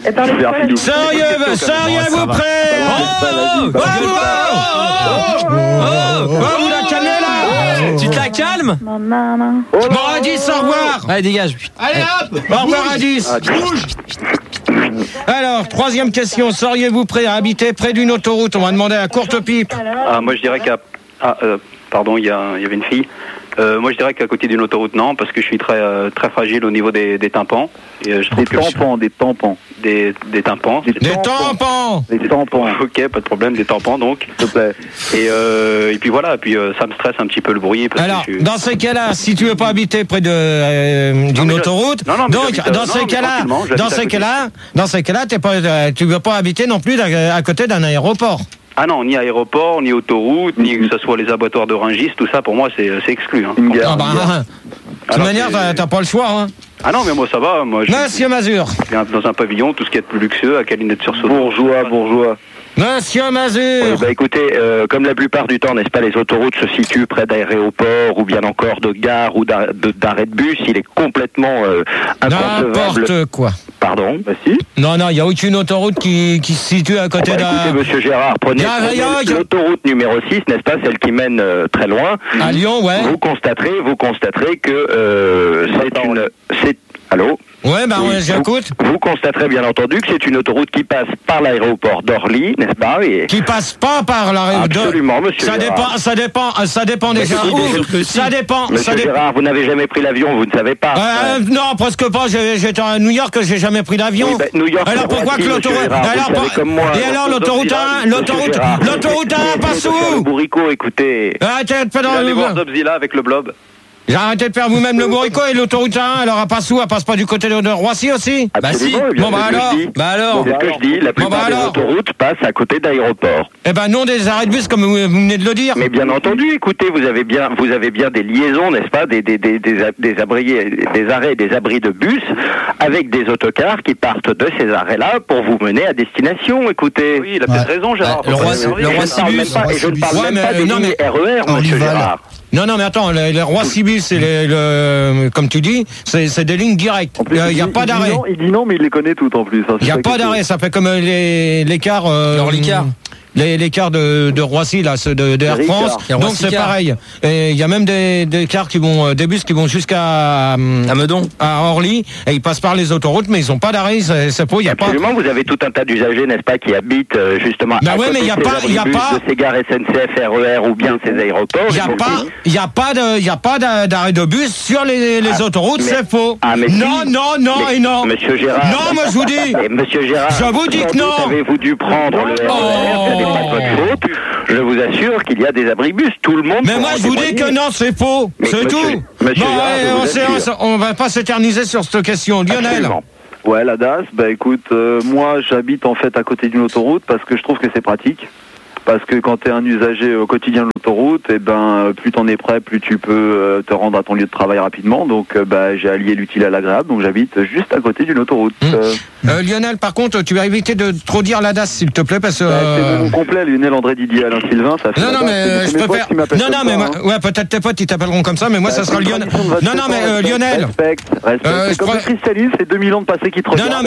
vous prêts? Vous la calmez là? Tu te la calmes? Bon, Adis, au revoir. Allez, dégage. Allez hop. Au revoir, Adis. Alors, troisième question, seriez-vous prêt à habiter près d'une autoroute? On va demander à Courte-Pipe. Moi je dirais pardon, il y avait une fille. Moi je dirais qu'à côté d'une autoroute non, parce que je suis très fragile au niveau des tympans. Et je trouve des tampons. Des tympans. Des tampons. Ok, pas de problème, des tampons donc. S'il te plaît. Et puis voilà, ça me stresse un petit peu le bruit. Alors, dans ces cas-là, si tu veux pas habiter près d'une autoroute, donc dans ces cas-là, tu veux pas habiter non plus à côté d'un aéroport. Ah non, ni aéroport, ni autoroute, ni que ce soit les abattoirs de Rungis, tout ça pour moi c'est exclu. Hein. De toute manière, t'as pas le choix. Hein. Ah non, mais moi ça va. Monsieur Mazur. Dans un pavillon, tout ce qui est de plus luxueux, à Calinette sur Sodo. Bourgeois. Monsieur Mazur. Écoutez, comme la plupart du temps, n'est-ce pas, les autoroutes se situent près d'aéroports ou bien encore de gares ou d'arrêts de bus, il est complètement inconcevable. N'importe quoi. Pardon? Si. Non, il n'y a aucune autoroute qui se situe à côté d'un... Écoutez, monsieur Gérard, prenez l'autoroute numéro 6, n'est-ce pas, celle qui mène très loin. À Lyon, ouais. Vous constaterez que Allô? Ouais, j'écoute. Vous constaterez bien entendu que c'est une autoroute qui passe par l'aéroport d'Orly, n'est-ce pas? Qui passe pas par l'aéroport. Absolument, monsieur Gérard. Ça dépend déjà. Ça dépend. Monsieur Gérard, vous n'avez jamais pris l'avion, vous ne savez pas. Non, presque pas. J'étais à New York, j'ai jamais pris l'avion. Oui, New York. Alors pourquoi que l'autoroute... Et alors l'autoroute A passe où? Le bourricot, écoutez. Allez voir Zobzilla avec le blob. J'ai arrêté de faire vous-même le bourricot et l'autoroute A1, alors elle passe où? Elle passe pas du côté de Roissy aussi? Si. Bon alors. C'est ce que je dis, la plupart des autoroutes passent à côt d'aéroports. Non des arrêts de bus comme vous venez de le dire. Mais bien entendu, écoutez, vous avez bien des liaisons, n'est-ce pas, des arrêts, des abris de bus avec des autocars qui partent de ces arrêts-là pour vous mener à destination, écoutez. Oui, il a peut-être raison, Gérard. Le Roissy-Bus. Et je ne parle même pas des lignes RER, monsieur Gérard. Non, mais attends, les Roissy-Bus et comme tu dis, c'est des lignes directes. Il n'y a pas d'arrêt. Il dit non, mais il les connaît toutes en plus. Il n'y a pas d'arrêt, ça fait comme les cars. L'Orly-Car. les cars de Roissy, là, ceux de Air France. Donc c'est pareil. Et il y a même des cars des bus qui vont jusqu'à Meudon, à Orly, et ils passent par les autoroutes, mais ils ont pas d'arrêt. C'est faux, il y a Absolument, vous avez tout un tas d'usagers, n'est-ce pas, qui habitent justement à côté mais il y a pas de ces gares SNCF, RER ou bien ces aéroports. Il y a pas d'arrêt de bus sur les autoroutes, c'est faux. Non. Monsieur Gérard. Non, moi je vous dis. Monsieur Gérard. Je vous dis que non. Avez-vous dû prendre le RER? Ce n'est pas de votre faute. Je vous assure qu'il y a des abribus. Tout le monde. Mais moi je vous dis que non, c'est faux. C'est tout. Monsieur on va pas s'éterniser sur cette question. Lionel. Absolument. Ouais, la DAS, écoute, moi j'habite en fait à côté d'une autoroute parce que je trouve que c'est pratique. Parce que quand tu es un usager au quotidien de l'autoroute, plus t'en es prêt, plus tu peux te rendre à ton lieu de travail rapidement. Donc j'ai allié l'utile à l'agréable, donc j'habite juste à côté d'une autoroute. Lionel, par contre, tu vas éviter de trop dire la DAS, s'il te plaît, parce que... c'est mon nom complet, Lionel André Didier Alain Sylvain, ça fait... je préfère... peut-être tes potes, ils t'appelleront comme ça, mais moi, ça sera Lionel. Lionel... Respecte. C'est comme le cristallisme, c'est 2000 ans de passé qui te regardent.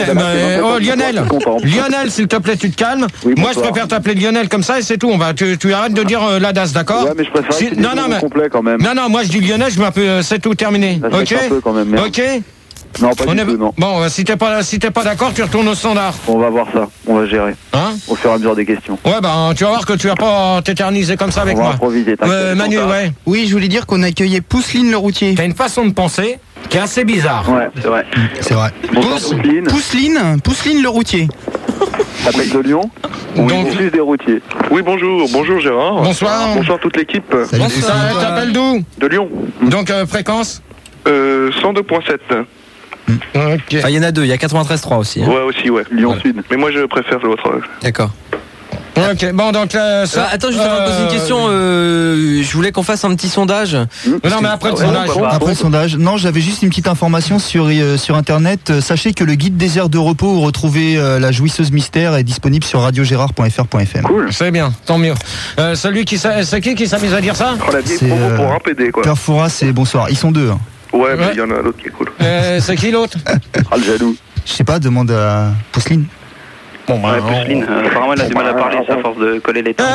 Lionel, s'il te plaît, tu te calmes. Moi, je préfère t'appeler Lionel comme ça, et c'est tout. Tu arrêtes de dire la DAS, d'accord? Ouais, mais je préfère complet quand même. Non, moi, je dis Lionel, je m'appelle... C'est tout, terminé. Ok? Ok? Non, pas du tout, non. Bon, si t'es pas d'accord, tu retournes au standard. On va voir ça, on va gérer. Au fur et à mesure des questions. Ouais, tu vas voir que tu vas pas t'éterniser comme ça avec moi. On va improviser, Manu, ouais. Oui, je voulais dire qu'on accueillait Pousseline le routier. T'as une façon de penser qui est assez bizarre. Ouais, c'est vrai. C'est vrai. Pousseline le routier. T'appelles de Lyon? Donc, plus des routiers. Oui, bonjour Gérard. Bonsoir. Bonsoir toute l'équipe. Bonsoir. T'appelles d'où? De Lyon. Donc fréquence 102.7. Okay. Il y en a deux, il y a 93.3 aussi. Ouais, aussi, ouais. Lyon Sud. Mais moi, je préfère l'autre. D'accord. Ok, bon, donc attends, juste avant de poser une question, je voulais qu'on fasse un petit sondage. Non, mais après le sondage. Après le sondage. Non, j'avais juste une petite information sur Internet. Sachez que le guide des aires de repos où retrouver la jouisseuse mystère est disponible sur radiogérard.fr.fm. Cool. C'est bien, tant mieux. C'est qui s'amuse à dire ça? La vieille promo pour un PD, quoi. Père Fouras, c'est bonsoir. Ils sont deux. Ouais, mais il y en a un autre qui est cool. C'est qui l'autre? Le jaloux. Je sais pas, demande à Pousseline. Bon, Pousseline, apparemment elle a du mal à parler, à force de coller les temps.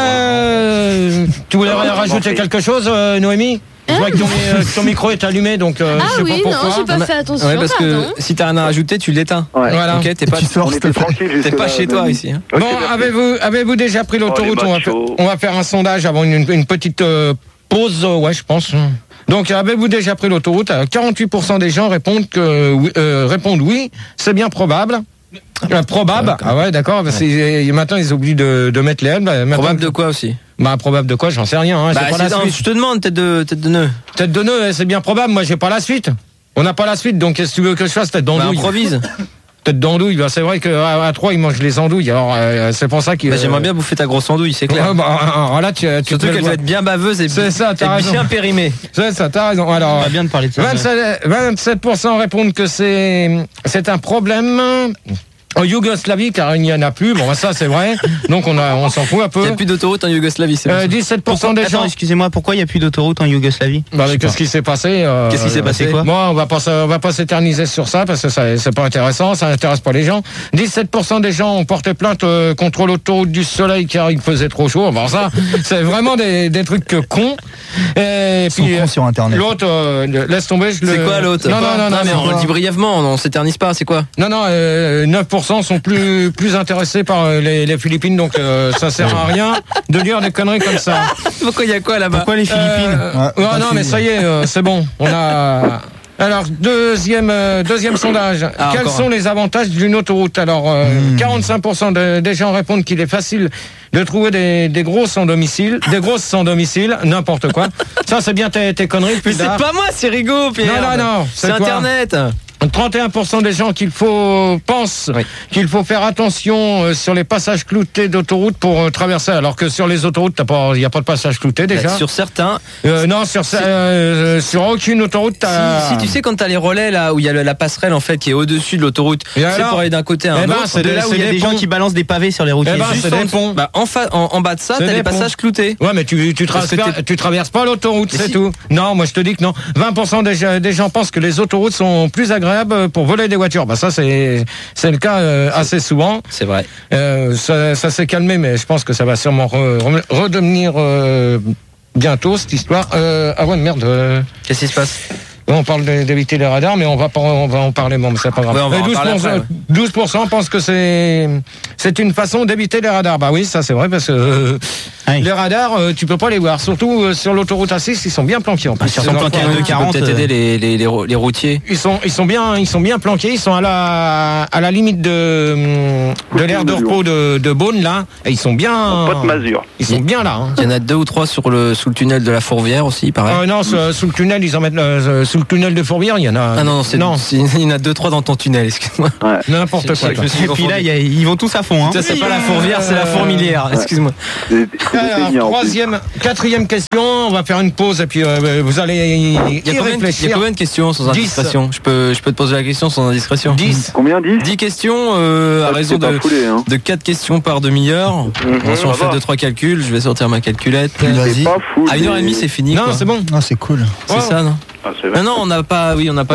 Tu voulais rajouter quelque chose, Noémie? Je vois que ton micro est allumé, donc je sais pas pourquoi. j'ai pas fait attention. Ouais, parce que si t'as rien à rajouter, tu l'éteins. Ouais. Voilà. Ok, t'es pas chez toi ici. Hein. Bon, avez-vous déjà pris l'autoroute? On va faire un sondage avant une petite pause, ouais, je pense. Donc, avez-vous déjà pris l'autoroute? 48% des gens répondent oui, c'est bien probable. Probable. Ah ouais, d'accord. Maintenant, ils oublient de mettre les L. Probable de quoi aussi? Probable de quoi? J'en sais rien. Hein. Je te demande, tête de nœud. Tête de nœud, c'est bien probable. Moi, j'ai pas la suite. On n'a pas la suite, donc qu'est-ce que tu veux que je fasse? Tête d'andouille. Improvise. Tête d'andouille. C'est vrai qu'à 3, ils mangent les andouilles. Alors, c'est pour ça qu'il. J'aimerais bien bouffer ta grosse andouille, c'est clair. Là, surtout qu'elle doit être bien baveuse et bien périmée. C'est ça, t'as raison. Alors, on va bien de parler de ça. 27% répondent que c'est un problème. En Yougoslavie, car il n'y en a plus. Bon, ça, c'est vrai. Donc, on s'en fout un peu. Il n'y a plus d'autoroute en Yougoslavie, c'est 17% des gens. Excusez-moi, pourquoi il n'y a plus d'autoroute en Yougoslavie? Qu'est-ce qui s'est passé? Qu'est-ce qui s'est passé, quoi? Moi, on va pas s'éterniser sur ça, parce que c'est pas intéressant, ça n'intéresse pas les gens. 17% des gens ont porté plainte contre l'autoroute du Soleil, car il faisait trop chaud. Bon, ça, c'est vraiment des trucs cons. Et puis, sur Internet. L'autre, laisse tomber. C'est quoi l'autre? Non, mais on le dit brièvement, on s'éternise pas, c'est quoi? Non, 9% sont plus intéressés par les Philippines, donc ça sert à rien de dire des conneries comme ça. Pourquoi il y a quoi là-bas? Pourquoi les Philippines? Non, mais ça y est, c'est bon. On a. Alors, deuxième sondage. Quels sont les avantages d'une autoroute? Alors, 45% des gens répondent qu'il est facile de trouver des grosses sans domicile, n'importe quoi. Ça, c'est bien tes conneries. Mais c'est pas moi, c'est Rigaud, Pierre. Non. C'est Internet. 31% des gens pensent qu'il faut faire attention sur les passages cloutés d'autoroute pour traverser, alors que sur les autoroutes, il n'y a pas de passage clouté déjà. Sur certains. Non, sur aucune autoroute. Si tu sais quand t'as les relais là où il y a la passerelle en fait qui est au-dessus de l'autoroute, c'est pour aller d'un côté à un autre. C'est là où il y a des gens qui balancent des pavés sur les routiers. C'est des ponts. En bas de ça, t'as les passages cloutés. Ouais, mais tu traverses pas l'autoroute, c'est tout. Non, moi je te dis que non. 20% des gens pensent que les autoroutes sont plus agréables agréable pour voler des voitures. Bah ça c'est le cas assez souvent. C'est vrai. Ça s'est calmé, mais je pense que ça va sûrement redevenir bientôt cette histoire. Ah ouais, merde. Qu'est-ce qui se passe? On parle d'éviter les radars, mais on va en parler, bon, mais c'est pas grave. Ouais, on va en parler après, 12% pensent que c'est une façon d'éviter les radars. Bah oui, ça c'est vrai, parce que les radars, tu peux pas les voir. Surtout sur l'autoroute A6, ils sont bien planqués en plus. Ils sont planqués à 2,40. Peut-être aider les routiers. Ils sont bien planqués. Ils sont à la limite de l'aire de repos de Beaune là. Et ils sont bien. Pas de masure. Ils sont bien là. Il y en a 2 ou 3 sous le tunnel de la Fourvière aussi, pareil. Non, sous le tunnel, ils en mettent sous le tunnel de Fourvière, il y en a. Ah non, il y en a 2-3 dans ton tunnel, excuse-moi. Ouais. N'importe quoi. Et puis là, ils vont tous à fond. Hein. Ça, c'est pas la Fourvière, c'est la Fourmilière. Excuse-moi. Alors, quatrième question. On va faire une pause et puis vous allez y réfléchir. Il y a combien de questions sans indiscrétion? Je peux te poser la question sans indiscrétion. 10. Combien? 10 questions à raison de 4 questions par demi-heure. Si on fait 2-3 calculs, je vais sortir ma calculette. Vas-y. À 1h30, c'est fini. Non, c'est bon. Non, c'est cool. C'est ça, non? Non, on n'a pas. Oui, on n'a pas.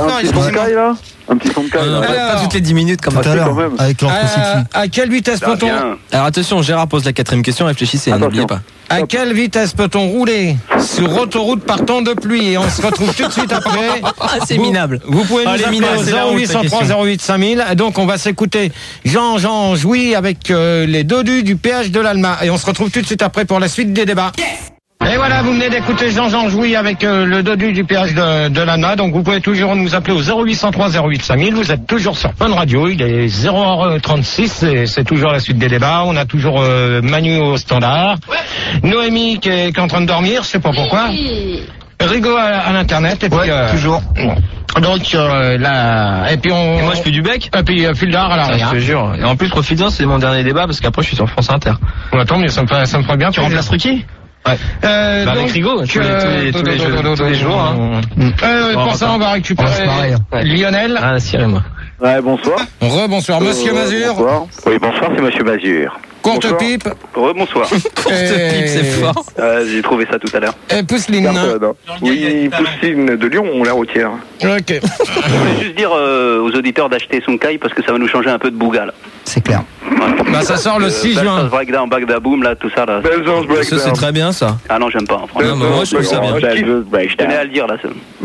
Un petit son de caille, là. Pas toutes les 10 minutes comme Tout à l'heure, avec à quelle vitesse peut-on... Alors attention, Gérard pose la 4e question, réfléchissez, n'oubliez pas. À quelle vitesse peut-on rouler sur autoroute par temps de pluie? Et on se retrouve tout de suite après. C'est minable. Vous pouvez nous appeler au 0803 08 5000. Et donc on va s'écouter Jean Jouy avec les dodus du péage de l'Alma. Et on se retrouve tout de suite après pour la suite des débats. Et voilà, vous venez d'écouter Jean Jouy avec le dodu du péage de l'Alma. Donc vous pouvez toujours nous appeler au 0803 08 5000. Vous êtes toujours sur Fun Radio. Il est 0h36 et c'est toujours la suite des débats. On a toujours Manu au standard. Noémie qui est en train de dormir, je sais pas pourquoi. Rigaud à l'internet et puis toujours. Donc là et puis et moi je fais du bec et puis Fuldar à l'arrière. Je te jure. Et en plus profites-en, c'est mon dernier débat parce qu'après je suis sur France Inter. Ouais, attends, mais ça me ferait bien. Tu remplaces Ruquier? Ouais. Avec Rigaud, tous les jours. Hein. Pour ça, on va récupérer Lionel. Ah, Cyril, moi. Ouais, bonsoir. Bonsoir, Monsieur Mazur. Bonsoir. Oui, bonsoir, c'est Monsieur Mazur. Courte pipe. Bonsoir. Courte pipe, c'est fort. J'ai trouvé ça tout à l'heure. Et Pousseline. Oui, Pousseline de Lyon, la routière. Ok. Je voulais juste dire aux auditeurs d'acheter son caille parce que ça va nous changer un peu de Bouga là. C'est clair. Bah ça sort le 6 juin. Breakdown, Bagdaboom, là, tout ça là. Ça c'est très bien ça. Ah non, j'aime pas. Non, mais moi je trouve ça bien. Je tenais à le dire là.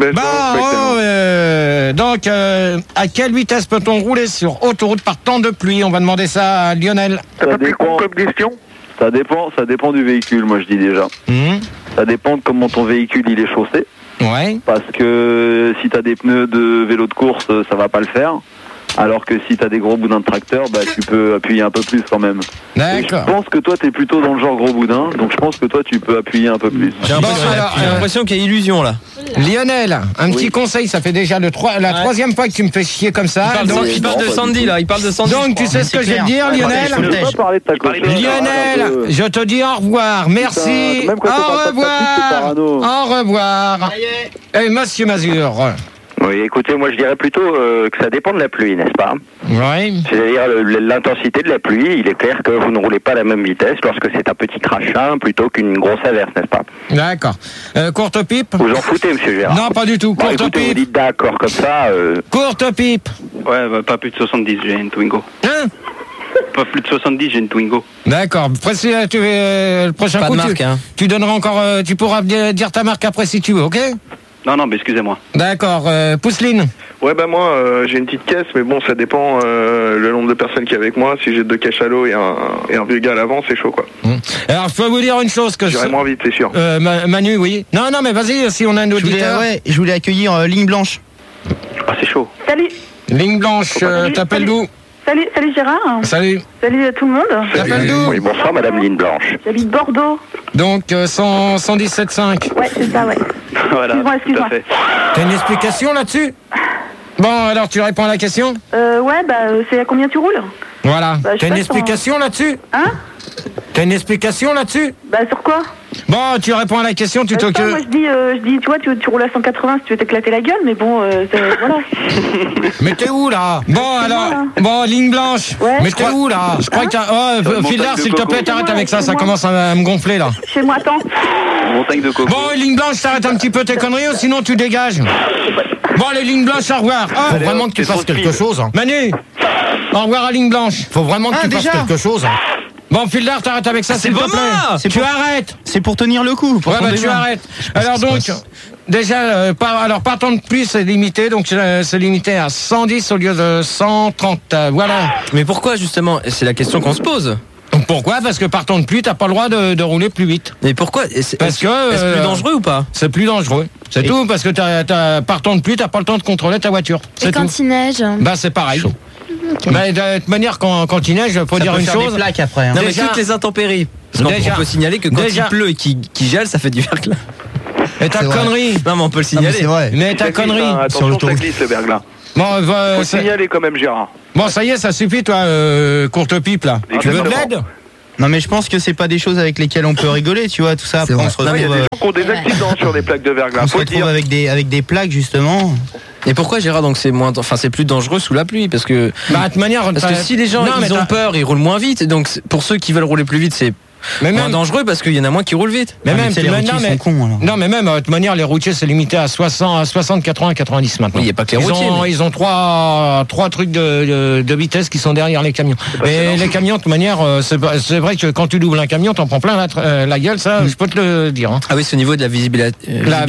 Donc à quelle vitesse peut-on rouler sur autoroute par temps de pluie? On va demander ça à Lionel. Ça dépend comme question. Ça dépend du véhicule, moi je dis déjà. Ça dépend de comment ton véhicule il est chaussé. Ouais. Parce que si t'as des pneus de vélo de course, ça va pas le faire. Alors que si t'as des gros boudins de tracteur, bah tu peux appuyer un peu plus quand même. D'accord. Je pense que toi t'es plutôt dans le genre gros boudin, donc je pense que toi tu peux appuyer un peu plus. J'ai l'impression qu'il y a illusion là. Lionel, un petit conseil, ça fait déjà la 3e fois que tu me fais chier comme ça. Il parle de Sandy là, il parle de Sandy. Donc tu sais ce que je vais te dire, Lionel. Lionel, je te dis au revoir, merci. Au revoir. Au revoir. Et Monsieur Mazur. Oui, écoutez, moi je dirais plutôt que ça dépend de la pluie, n'est-ce pas? Oui. C'est-à-dire l'intensité de la pluie, il est clair que vous ne roulez pas à la même vitesse lorsque c'est un petit crachin plutôt qu'une grosse averse, n'est-ce pas? D'accord. Courte pipe? Vous en foutez, Monsieur Gérard? Non, pas du tout. Courte écoutez, pipe. Vous dites d'accord comme ça. Courte pipe. Ouais, bah, pas plus de 70, j'ai une Twingo. Hein? Pas plus de 70, j'ai une Twingo. D'accord. Précis, le prochain coup, tu donneras encore, tu pourras dire ta marque après si tu veux, ok? Non, mais excusez-moi. D'accord. Pousseline. Ouais, bah moi, j'ai une petite caisse, mais bon, ça dépend le nombre de personnes qui est avec moi. Si j'ai 2 cachalots et un vieux gars à l'avant, c'est chaud, quoi. Alors, je peux vous dire une chose que j'irai moins vite, c'est sûr. Manu, oui. Non, mais vas-y, si on a un auditeur. Je voulais accueillir Ligne Blanche. Ah, c'est chaud. Salut. Ligne Blanche, t'appelles d'où? Salut Gérard. Salut. Salut à tout le monde. T'appelles d'où? Oui, bonsoir Madame Ligne Blanche. J'habite Bordeaux. Donc 117.5. Ouais, c'est ça, ouais. Voilà, Excuse-moi. T'as une explication là-dessus? Bon, alors tu réponds à la question? Ouais, c'est à combien tu roules? Voilà. T'as une explication là-dessus? Hein? T'as une explication là-dessus? Sur quoi? Bon, tu réponds à la question, tu t'occupes. Moi je dis, tu vois, tu roules à 180 si tu veux t'éclater la gueule, mais bon, voilà. Mais t'es où là? Bon alors, bon Ligne Blanche. Ouais, mais t'es où là? Je crois que Fildar, s'il te plaît, t'arrêtes avec ça, ça commence à me gonfler là. Chez moi, attends. Montagne de coco. Bon, Ligne Blanche, t'arrêtes un petit peu tes conneries, sinon tu dégages. Bon, les lignes blanches, au revoir. Faut vraiment que tu fasses quelque chose. Hein. Manu, au revoir à ligne blanche. Faut vraiment que tu fasses quelque chose. Hein. Bon, Fildar, t'arrêtes avec ça, s'il te plaît. Tu arrêtes. C'est pour tenir le coup. Ouais, bah tu arrêtes. Alors donc, déjà, partant de plus, c'est limité. Donc, c'est limité à 110 au lieu de 130. Voilà. Mais pourquoi, justement? C'est la question qu'on se pose. Pourquoi? Parce que partant de pluie, t'as pas le droit de rouler plus vite. Mais pourquoi? Est-ce plus dangereux ou pas? C'est plus dangereux. C'est tout, parce que partant de pluie, t'as pas le temps de contrôler ta voiture. Et quand il neige? Bah, c'est pareil. Okay. Bah, de toute manière, quand il neige, faut dire une chose. Des plaques après. Hein. Non, mais toutes les intempéries. Parce qu'on peut signaler que quand il pleut et qu'il gèle, ça fait du verglas. Et ta connerie. Non, mais on peut le signaler. C'est vrai. Mais ta connerie. Attention, ça glisse le verglas. Bon, faut signaler quand même, Gérard. Bon, ça y est, ça suffit, toi, courte pipe, là. Tu veux de l'aide? Non, mais je pense que c'est pas des choses avec lesquelles on peut rigoler, tu vois, tout ça. Après, on se retrouve. Il y a des gens qui ont des accidents sur des plaques de verglas. On se retrouve avec des plaques, justement. Et pourquoi, Gérard, donc c'est plus dangereux sous la pluie? Parce que, de toute manière, parce que si les gens ils ont peur, ils roulent moins vite. Donc pour ceux qui veulent rouler plus vite, c'est moins dangereux parce qu'il y en a moins qui roulent vite. Mais même les routiers sont cons, alors. Non, mais même de toute manière, les routiers c'est limité à 60, 80, 90 maintenant. Il n'y a pas que les routiers. Ils ont trois trucs de vitesse qui sont derrière les camions. Et les camions, de toute manière, c'est vrai que quand tu doubles un camion, t'en prends plein la gueule, ça, je peux te le dire. Hein. Ah oui, c'est au niveau de la visibilité. La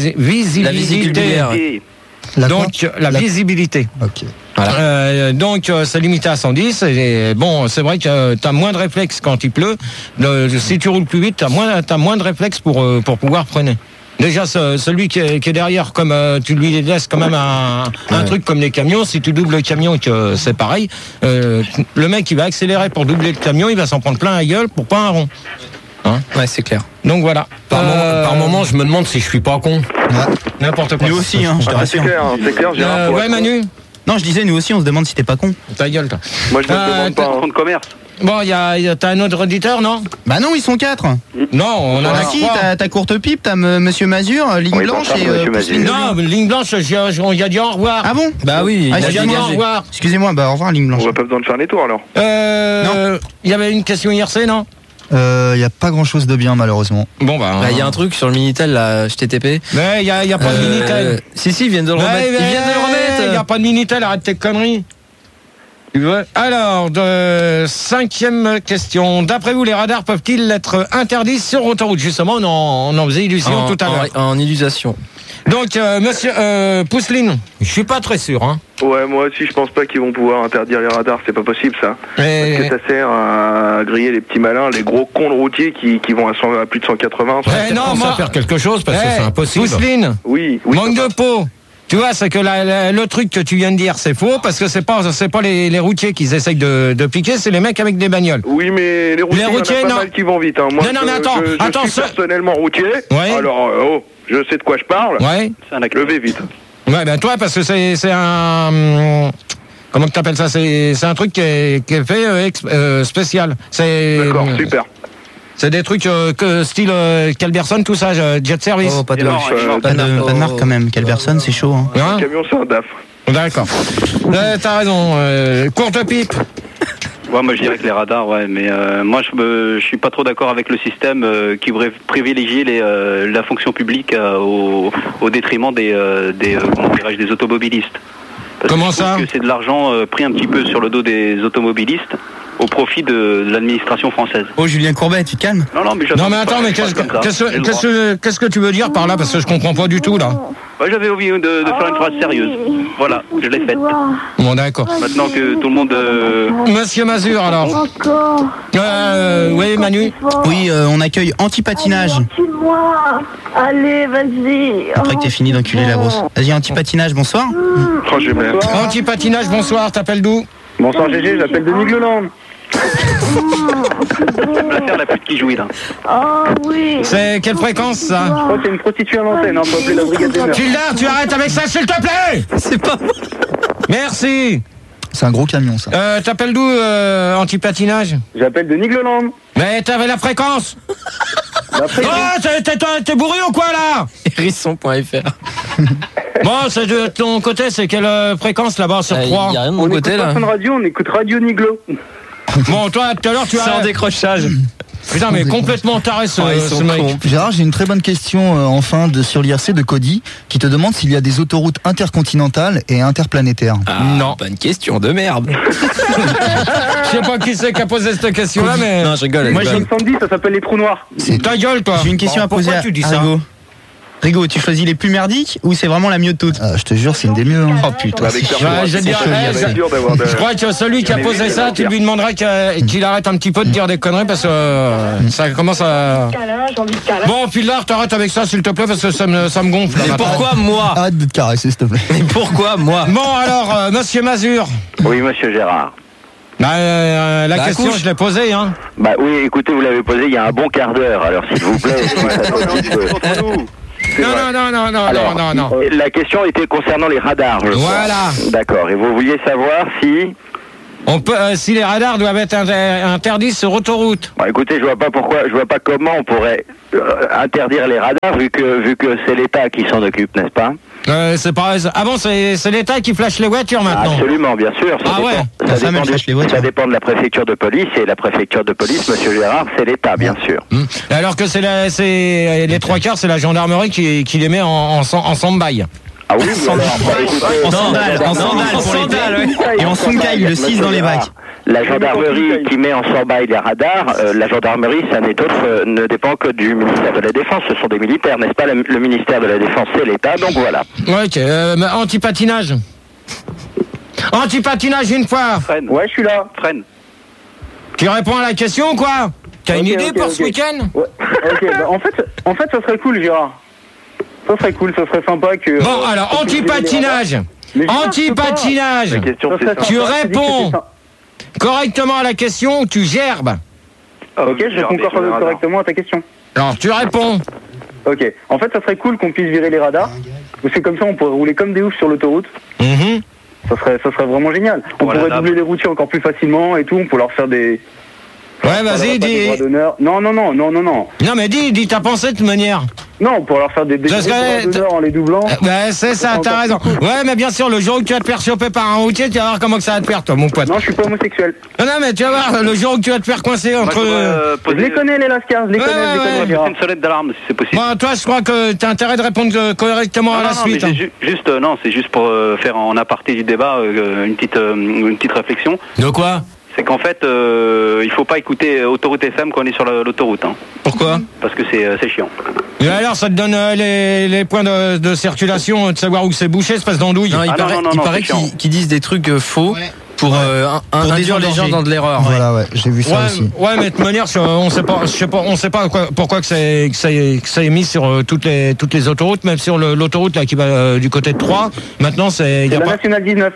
visibilité. Donc la visibilité. Ok. Voilà. Donc c'est limité à 110 et bon c'est vrai que t'as moins de réflexes quand il pleut. Si tu roules plus vite, t'as moins de réflexes pour pouvoir freiner. Déjà celui qui est derrière, comme tu lui laisses quand même un truc comme les camions. Si tu doubles le camion, que c'est pareil. Le mec il va accélérer pour doubler le camion, il va s'en prendre plein la gueule pour pas un rond. Hein, ouais, c'est clair. Donc voilà. Par moment, je me demande si je suis pas con. N'importe quoi. Nous aussi, hein, je te rassure. C'est clair, Gérard. Ouais, Manu. Non, je disais, nous aussi, on se demande si t'es pas con. Ta gueule, toi. Moi, je me demande pas. Fonds de commerce. Bon, t'as un autre auditeur, non? Bah non, ils sont 4. Non, on en a qui? T'as Courte Pipe, t'as Monsieur Mazur, Ligne Blanche et non, Ligne Blanche, on y a dit au revoir. Ah bon? Bah oui, il a dit au revoir. Excusez-moi, bah au revoir Ligne Blanche. On va pas besoin de faire les tours alors. Non. Il y avait une question IRC, non? Y a pas grand chose de bien malheureusement. Bon bah. Il y a un truc sur le Minitel là, HTTP. Mais il y a pas de Minitel. Si ils viennent de le remettre. Ils viennent de le remettre. Il y a pas de Minitel, arrête tes conneries. Alors, 5e question. D'après vous, les radars peuvent-ils être interdits sur autoroute? Justement, on en faisait illusion tout à l'heure. En illusion. Donc, monsieur Pousseline, je suis pas très sûr. Hein. Ouais, moi aussi, je pense pas qu'ils vont pouvoir interdire les radars. C'est pas possible, ça. Parce que ça sert à griller les petits malins, les gros cons de routiers qui vont à plus de 180. Non, moi, faire quelque chose parce que c'est impossible. Pousseline, oui, manque de peau. Tu vois, c'est que le truc que tu viens de dire, c'est faux, parce que c'est pas les routiers qui essayent de piquer, c'est les mecs avec des bagnoles. Oui, mais les routiers, il y en a pas mal qui vont vite. Hein. Moi, non, mais attends, je suis personnellement routier. Ouais. Alors, je sais de quoi je parle. Ouais. Levez vite. Ouais, ben toi, parce que c'est un... Comment tu t'appelles ça? C'est un truc qui est fait spécial. D'accord, super. C'est des trucs style Calberson, tout ça, jet service. Oh, pas de marque quand même. Calberson, c'est chaud. Hein. Un camion, c'est un DAF. D'accord. T'as raison. Courte pipe. Ouais, moi je dirais que les radars, ouais, mais moi je suis pas trop d'accord avec le système qui privilégie la fonction publique au détriment des automobilistes. Parce Comment ça? que c'est de l'argent pris un petit peu sur le dos des automobilistes au profit de l'administration française. Oh Julien Courbet, tu te calmes? Non mais attends, mais qu'est-ce que tu veux dire par là? Parce que je comprends pas du tout là. Ouais, j'avais envie de faire une phrase sérieuse. Voilà, je l'ai faite. Bon d'accord. Maintenant que tout le monde... Monsieur Mazur alors. Oui Manu. Oui, on accueille Antipatinage. Allez, vas-y. Après que t'aies fini d'enculer la grosse. Vas-y, Antipatinage, bonsoir. Antipatinage, bonsoir, t'appelles d'où? Bonsoir GG, j'appelle Denis Gleland. L'affaire la pute qui jouit là. Oh oui. C'est quelle fréquence ça? Je crois que c'est une prostituée à l'antenne, hein, faut appeler la brigade des mœurs. Gildard, tu arrêtes avec ça s'il te plaît. C'est pas... Merci. C'est un gros camion ça. T'appelles d'où Antipatinage? J'appelle Denis Gleland. Mais t'avais la fréquence. Oh, t'es bourré ou quoi là? Hérisson.fr. Bon, c'est de ton côté, c'est quelle fréquence là-bas sur 3? Y a rien de mon côté là. On écoute pas de radio, on écoute Radio Niglo. Bon, toi, tout à l'heure, tu as... C'est en décrochage. Putain, mais complètement taré ce mec. Gérard, j'ai une très bonne question enfin sur l'IRC de Cody qui te demande s'il y a des autoroutes intercontinentales et interplanétaires. Non. Pas une question de merde. Je sais pas qui c'est qui a posé cette question-là, mais. Non, je rigole. Moi j'ai une samedi, ça s'appelle les trous noirs. Ta gueule, toi. J'ai une question à poser à Rigo. Rigo, tu choisis les plus merdiques ou c'est vraiment la mieux de toutes? Je te jure, c'est une des mieux. Oh putain, je crois que celui qui a posé ça, tu lui demanderais qu'il arrête un petit peu de dire des conneries parce que ça commence à. Bon, puis là, t'arrêtes avec ça, s'il te plaît, parce que ça me gonfle. Mais pourquoi moi? Arrête de te caresser, s'il te plaît. Mais pourquoi moi? Bon, alors, monsieur Mazur. Oui, monsieur Gérard. La question, je l'ai posée, hein. Bah oui, écoutez, vous l'avez posée il y a un bon quart d'heure, alors s'il vous plaît. Non. La question était concernant les radars, je crois. Voilà. D'accord, et vous vouliez savoir si... si les radars doivent être interdits sur autoroute. Bon, écoutez, je vois pas comment on pourrait interdire les radars vu que c'est l'État qui s'en occupe, n'est-ce pas? C'est pas. Ah bon, c'est l'État qui flash les voitures maintenant. Absolument, bien sûr. Ça dépend de la préfecture de police et la préfecture de police, monsieur Gérard, c'est l'État, bien sûr. Alors que c'est les trois quarts, c'est la gendarmerie qui les met en stand-by. Ah oui, en sandales pour l'été et en sonkai le 6 dans les bacs. La gendarmerie qui met en stand-by les radars, la gendarmerie, ça n'est autre, ne dépend que du ministère de la Défense. Ce sont des militaires, n'est-ce pas? Le ministère de la Défense, c'est l'État, donc voilà. Ok, anti-patinage. Anti-patinage une fois. Freine. Ouais, je suis là. Freine. Tu réponds à la question ou quoi? T'as une idée pour ce week-end? Ouais. Ok, bah, en fait, ça serait cool, Gérard. Ça serait cool, ça serait sympa que... Bon, alors, anti-patinage. Anti-patinage. Tu réponds correctement à la question ou tu gerbes? Ok, je réponds correctement à ta question. Alors, tu réponds. Ok, en fait, ça serait cool qu'on puisse virer les radars. C'est comme ça, on pourrait rouler comme des oufs sur l'autoroute. Ça serait vraiment génial. On pourrait doubler les routiers encore plus facilement et tout, on pourrait leur faire des... Ouais, vas-y, dis. Non. Non, mais dis ta pensée de toute manière. Non, on pourrait leur faire des droits d'honneur en les doublant. Ouais, c'est ça, t'as raison. Ouais, mais bien sûr, le jour où tu vas te faire choper par un routier, tu vas voir comment que ça va te faire, toi, mon pote. Non, je suis pas homosexuel. Non, mais tu vas voir, le jour où tu vas te faire coincer entre... Je les connais, les lascars, je les connais. Une sonnette d'alarme, si c'est possible. Bon, toi, je crois que t'as intérêt de répondre correctement à la suite. C'est juste pour faire en aparté du débat une petite réflexion. De quoi? C'est qu'en fait, il faut pas écouter Autoroute FM quand on est sur l'autoroute. Hein. Pourquoi? Parce que c'est chiant. Et alors, ça te donne les points de circulation, de savoir où c'est bouché, espèce d'andouille. Non, il paraît qu'ils disent des trucs faux pour induire les gens dans de l'erreur. Voilà, ouais, j'ai vu ça aussi. Ouais, mais de toute manière, on sait pas pourquoi que ça est mis sur toutes les autoroutes, même sur l'autoroute là qui va du côté de Troyes. Maintenant, c'est la Nationale 19.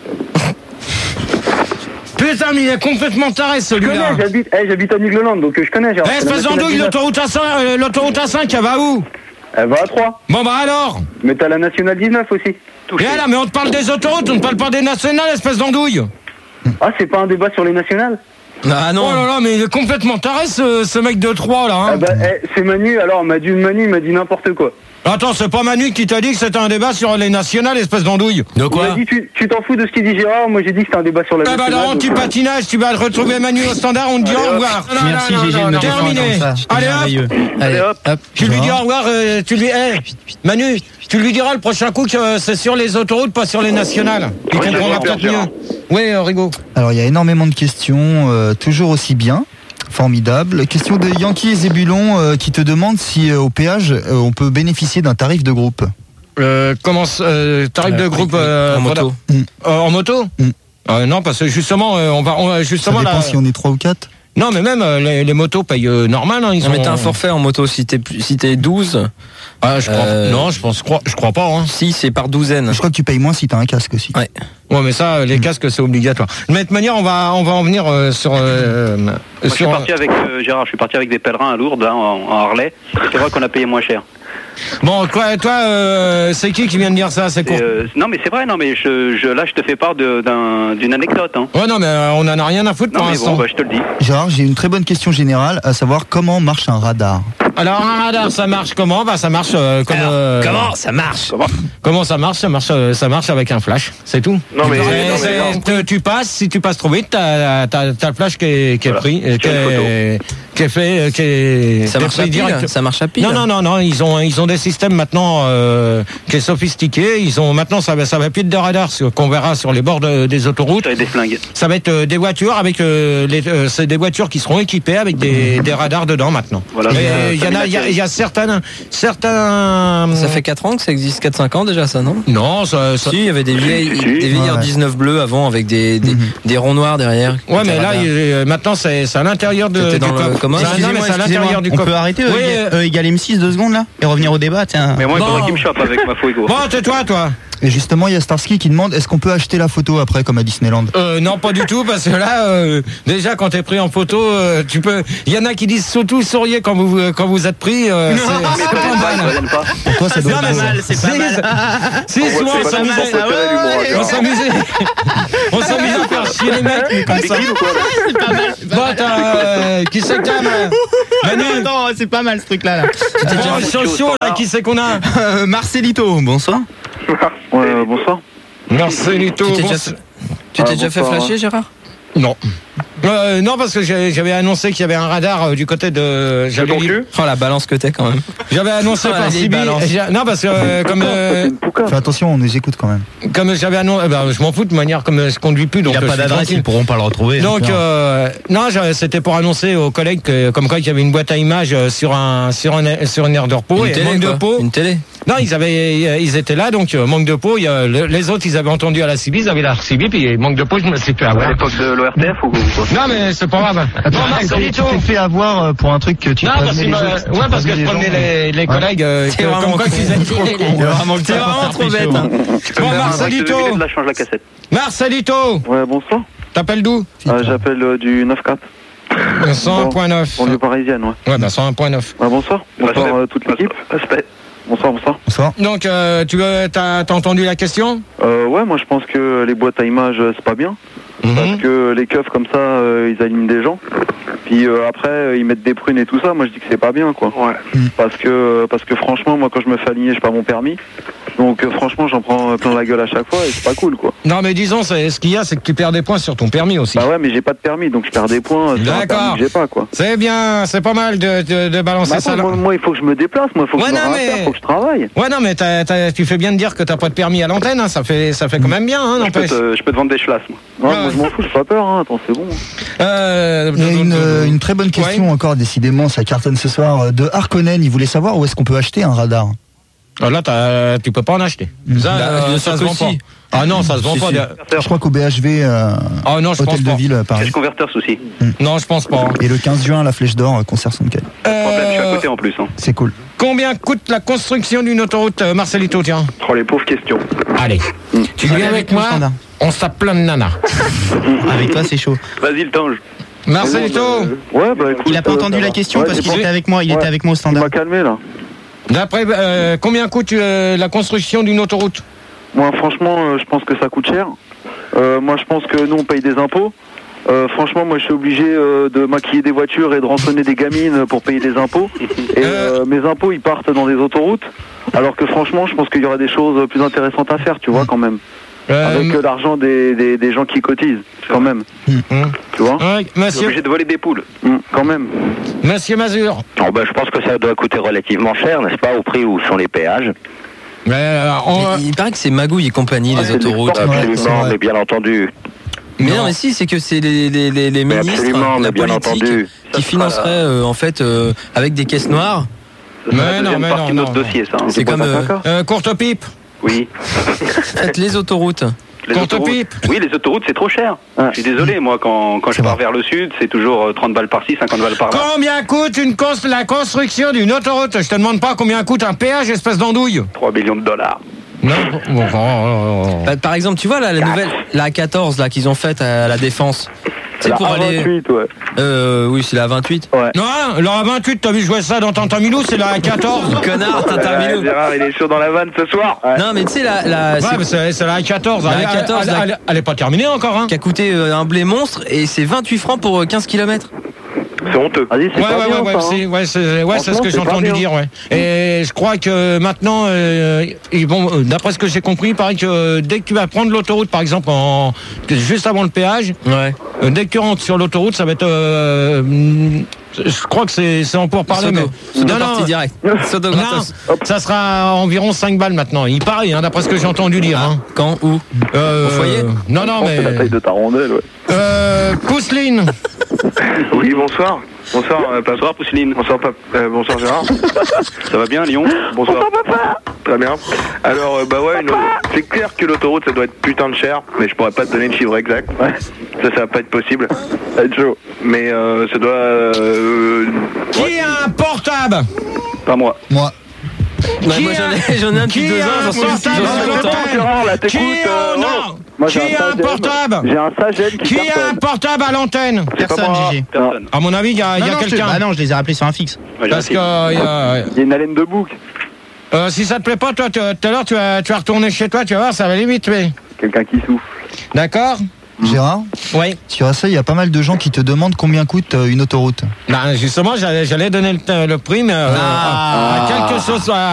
Putain, mais il est complètement taré celui-là. J'habite à Nigloland, donc je connais. Espèce d'andouille, l'autoroute A5, elle va où? Elle va à 3. Bon bah alors. Mais t'as la Nationale 19 aussi. Et là, mais on te parle des autoroutes, on ne parle pas des nationales, espèce d'andouille. Ah, c'est pas un débat sur les nationales? Ah non. Oh là là, mais il est complètement taré ce mec de 3 là. Hein. Ah bah, c'est Manu, alors Manu il m'a dit n'importe quoi. Attends, c'est pas Manu qui t'a dit que c'était un débat sur les nationales, espèce d'andouille. De quoi? Il m'a dit, tu t'en fous de ce qu'il dit Gérard, moi j'ai dit que c'était un débat sur la nationale. Ah bah alors, anti-patinage, tu vas retrouver Manu au standard, on te dit au revoir. Merci GG de me terminé. Allez hop. Tu lui dis au revoir, Manu, tu lui diras le prochain coup que c'est sur les autoroutes, pas sur les nationales. Il comprendra peut-être mieux. Oui, Rigo. Alors il y a énormément de questions, toujours aussi bien. Formidable. Question de Yankee et Zébulon qui te demande si au péage on peut bénéficier d'un tarif de groupe. Tarif de groupe en moto. En moto non, parce que justement, on va justement. Ça dépend si on est 3 ou 4. Non, mais même les motos payent normal. Hein, mais t'as un forfait en moto si t'es 12. Ah, je crois. Non, je crois pas. Hein. Si, c'est par douzaine. Je crois que tu payes moins si t'as un casque aussi. Ouais. Ouais, mais ça, les casques, c'est obligatoire. Mais de toute manière, on va en venir sur. Moi, je suis parti avec Gérard. Je suis parti avec des pèlerins à Lourdes, hein, en Harley. C'est vrai qu'on a payé moins cher. Bon, toi, c'est qui vient de dire ça? C'est quoi? Non, mais c'est vrai. Non, mais là, je te fais part d'une anecdote. Hein. Ouais, non, mais on en a rien à foutre pour l'instant. Bon, bah, je te le dis. Gérard, j'ai une très bonne question générale, à savoir comment marche un radar. Alors un radar, ça marche comment? Bah ça marche comme. Comment ça marche? Comment ça marche? Ça marche avec un flash, c'est tout. Non mais, tu passes, si tu passes trop vite, t'as le flash qui est pris, qui qui est fait, Ça marche à pile. Ça marche à pile. Non. Ils ont des systèmes maintenant qui est sophistiqué. Maintenant ça va plus être des radars qu'on verra sur les bords des autoroutes. Avec des flingues. Ça va être des voitures avec c'est des voitures qui seront équipées avec des radars dedans maintenant. Voilà. Il y a certains. Ça fait 4 ans que ça existe, 4-5 ans déjà, ça, non? Non, ça. Si, il y avait des vieilles 19 bleus avant avec des ronds noirs derrière. Ouais, mais là, maintenant, c'est à l'intérieur du coffre. Comment? C'est à l'intérieur du coffre. On peut arrêter égal M6 2 secondes là et revenir au débat, tiens. Mais moi, il faudrait qu'il me chope avec ma Fuego. Bon, tais-toi, toi. Et justement, il y a Starsky qui demande est-ce qu'on peut acheter la photo après comme à Disneyland? Non, pas du tout, parce que là, déjà quand t'es pris en photo, tu peux. Il y en a qui disent surtout souriez quand vous êtes pris. C'est pas mal. Pour toi, ça doit être mal, c'est pas mal. Si, souvent on s'amusait. On s'amusait à faire chier les mecs comme ça. C'est pas mal. Bon, qui c'est que t'as, Manu? Non, c'est pas mal ce truc-là. Chaud, là, qui c'est qu'on a? Marcelito, bonsoir. Ouais, bonsoir. Marcelito. Tu t'es déjà fait flasher, Gérard? Non. Non, parce que j'avais annoncé qu'il y avait un radar du côté de. Oh, la balance que t'es quand même. J'avais annoncé par Sibi. Non, parce que comme. Fais attention, on nous écoute quand même. Comme j'avais annoncé, je m'en fous de manière, comme je conduis plus. Donc il n'y a pas d'adresse, ils pourront pas le retrouver. Donc, non, c'était pour annoncer aux collègues comme quoi il y avait une boîte à images sur une aire de repos. Une télé. Non, ils étaient là, donc manque de peau. Les autres, ils avaient entendu à la CIBI, ils avaient la CIBI, puis manque de peau, je me suis fait avoir. À l'époque de l'ORTF ou quoi? Non, mais c'est pas grave. Attends, tu t'es fait avoir pour un truc que tu prévenais les autres. Ouais, parce que je prenais les collègues comme quoi ils étaient trop cons. C'est vraiment trop bête. Bon, Marcelito. Change la cassette. Marcelito. Ouais, bonsoir. T'appelles d'où? J'appelle du 9-4. 101.9. Banlieue parisienne, ouais. Ouais, 101.9. Bonsoir. Bonsoir toute l'équipe. Bonsoir. Donc, t'as entendu la question? Ouais, moi je pense que les boîtes à images, c'est pas bien. Parce que les keufs comme ça, ils alignent des gens. Puis après, ils mettent des prunes et tout ça. Moi je dis que c'est pas bien, quoi. Ouais. Parce que franchement, moi quand je me fais aligner, j'ai pas mon permis. Donc franchement, j'en prends plein la gueule à chaque fois et c'est pas cool, quoi. Non, mais disons, ce qu'il y a, c'est que tu perds des points sur ton permis aussi. Bah ouais, mais j'ai pas de permis, donc je perds des points sur un permis que j'ai pas, quoi. C'est bien, c'est pas mal de balancer ça. Moi, il faut que je me déplace, moi, il faut que il faut que je travaille. Ouais, non, mais tu fais bien de dire que t'as pas de permis à l'antenne, hein, ça fait quand même bien, hein, n'empêche. Je peux te vendre des chlasses, moi. Ouais, moi je m'en fous, j'ai pas peur, hein. Attends, c'est bon. Il y a une très bonne question encore, décidément, ça cartonne ce soir, de Harkonnen. Il voulait savoir où est-ce qu'on peut acheter un radar. Là, tu peux pas en acheter. Ça se vend pas. Ah non, ça se vend pas. Je crois qu'au BHV, hôtel de ville, Paris. Cache converteur aussi. Non, je pense pas. Et le 15 juin, la Flèche d'Or, concert son quai. Je suis à côté en plus. C'est cool. Combien coûte la construction d'une autoroute, Marcelito, tiens? Oh, les pauvres questions. Allez, tu viens avec moi, on se tape plein de nanas. Avec toi, c'est chaud. Vas-y, le tange. Marcelito. Ouais, bah écoute. Il a pas entendu la question parce qu'il était avec moi. Il était avec moi au standard. Il m'a calmé là. D'après, combien coûte la construction d'une autoroute? Moi, franchement, je pense que ça coûte cher. Moi, je pense que nous, on paye des impôts. Franchement, moi, je suis obligé de maquiller des voitures et de rançonner des gamines pour payer des impôts. Et mes impôts, ils partent dans des autoroutes. Alors que franchement, je pense qu'il y aura des choses plus intéressantes à faire, tu vois, quand même. Avec l'argent des gens qui cotisent, quand même. Tu vois? Je suis obligé de voler des poules. Quand même. Monsieur Mazur. Je pense que ça doit coûter relativement cher, n'est-ce pas, au prix où sont les péages. Il paraît que c'est magouille et compagnie, les autoroutes. Absolument, mais bien entendu. Mais non, mais si, c'est que c'est les ministres, la politique, qui financeraient en fait avec des caisses noires. Mais non, notre dossier, ça. C'est comme courte pipe. Oui. Faites les autoroutes. Oui, les autoroutes, c'est trop cher. Je suis désolé, moi, quand je pars vers le sud, c'est toujours 30 balles par-ci, 50 balles par-là. Combien coûte la construction d'une autoroute? Je te demande pas combien coûte un péage, espèce d'andouille. 3 millions de dollars. Non. Par exemple, tu vois là, la nouvelle, la A14 là qu'ils ont faite à la Défense. C'est pour aller. A28, ouais. Oui, c'est la A28. Ouais. Non, la A28, t'as vu jouer ça dans Tintamilou, c'est la A14. Connard, Tintamilou. Gérard, il est chaud dans la vanne ce soir. Ouais. Non, mais tu sais, c'est la A14. Elle est pas terminée encore, hein. Qui a coûté un blé monstre et c'est 28 francs pour 15 km. C'est honteux. C'est ce que j'ai entendu dire, ouais. Et je crois que maintenant, d'après ce que j'ai compris, il paraît que dès que tu vas prendre l'autoroute, par exemple, juste avant le péage, dès que tu rentres sur l'autoroute, ça va être Je crois que c'est en pourparlers, mais... Sodo parti direct. Sodo gratos. Ça sera environ 5 balles maintenant. Il paraît, d'après ce que j'ai entendu dire. Hein. Quand, où Au foyer Non, mais... C'est la taille de ta rondelle, ouais. Pousseline. Oui, bonsoir. Bonsoir, Bonsoir Pousseline. Bonsoir, bonsoir Gérard. Ça va bien Lyon? Bonsoir. Très bien. Alors, c'est clair que l'autoroute, ça doit être putain de cher, mais je pourrais pas te donner le chiffre exact. Ouais. Ça va pas être possible. Ça va être chaud. Mais ça doit... Qui a un portable? Pas moi. Moi. Moi j'en ai un depuis 2 ans, j'en suis Qui a un portable? J'ai un Sagem Qui a un portable à l'antenne? Personne, Gigi. Personne. À mon avis, il y a quelqu'un. Ah non, je les ai rappelés sur un fixe. Parce qu'il y a... Il y a une haleine de bouc. Si ça te plaît pas, toi, tout à l'heure, tu vas retourner chez toi, tu vas voir, ça va aller vite, mais... Quelqu'un qui souffle. D'accord? Gérard, oui. Sur ça, il y a pas mal de gens qui te demandent combien coûte une autoroute. Justement, j'allais donner le prix, mais à quelque chose...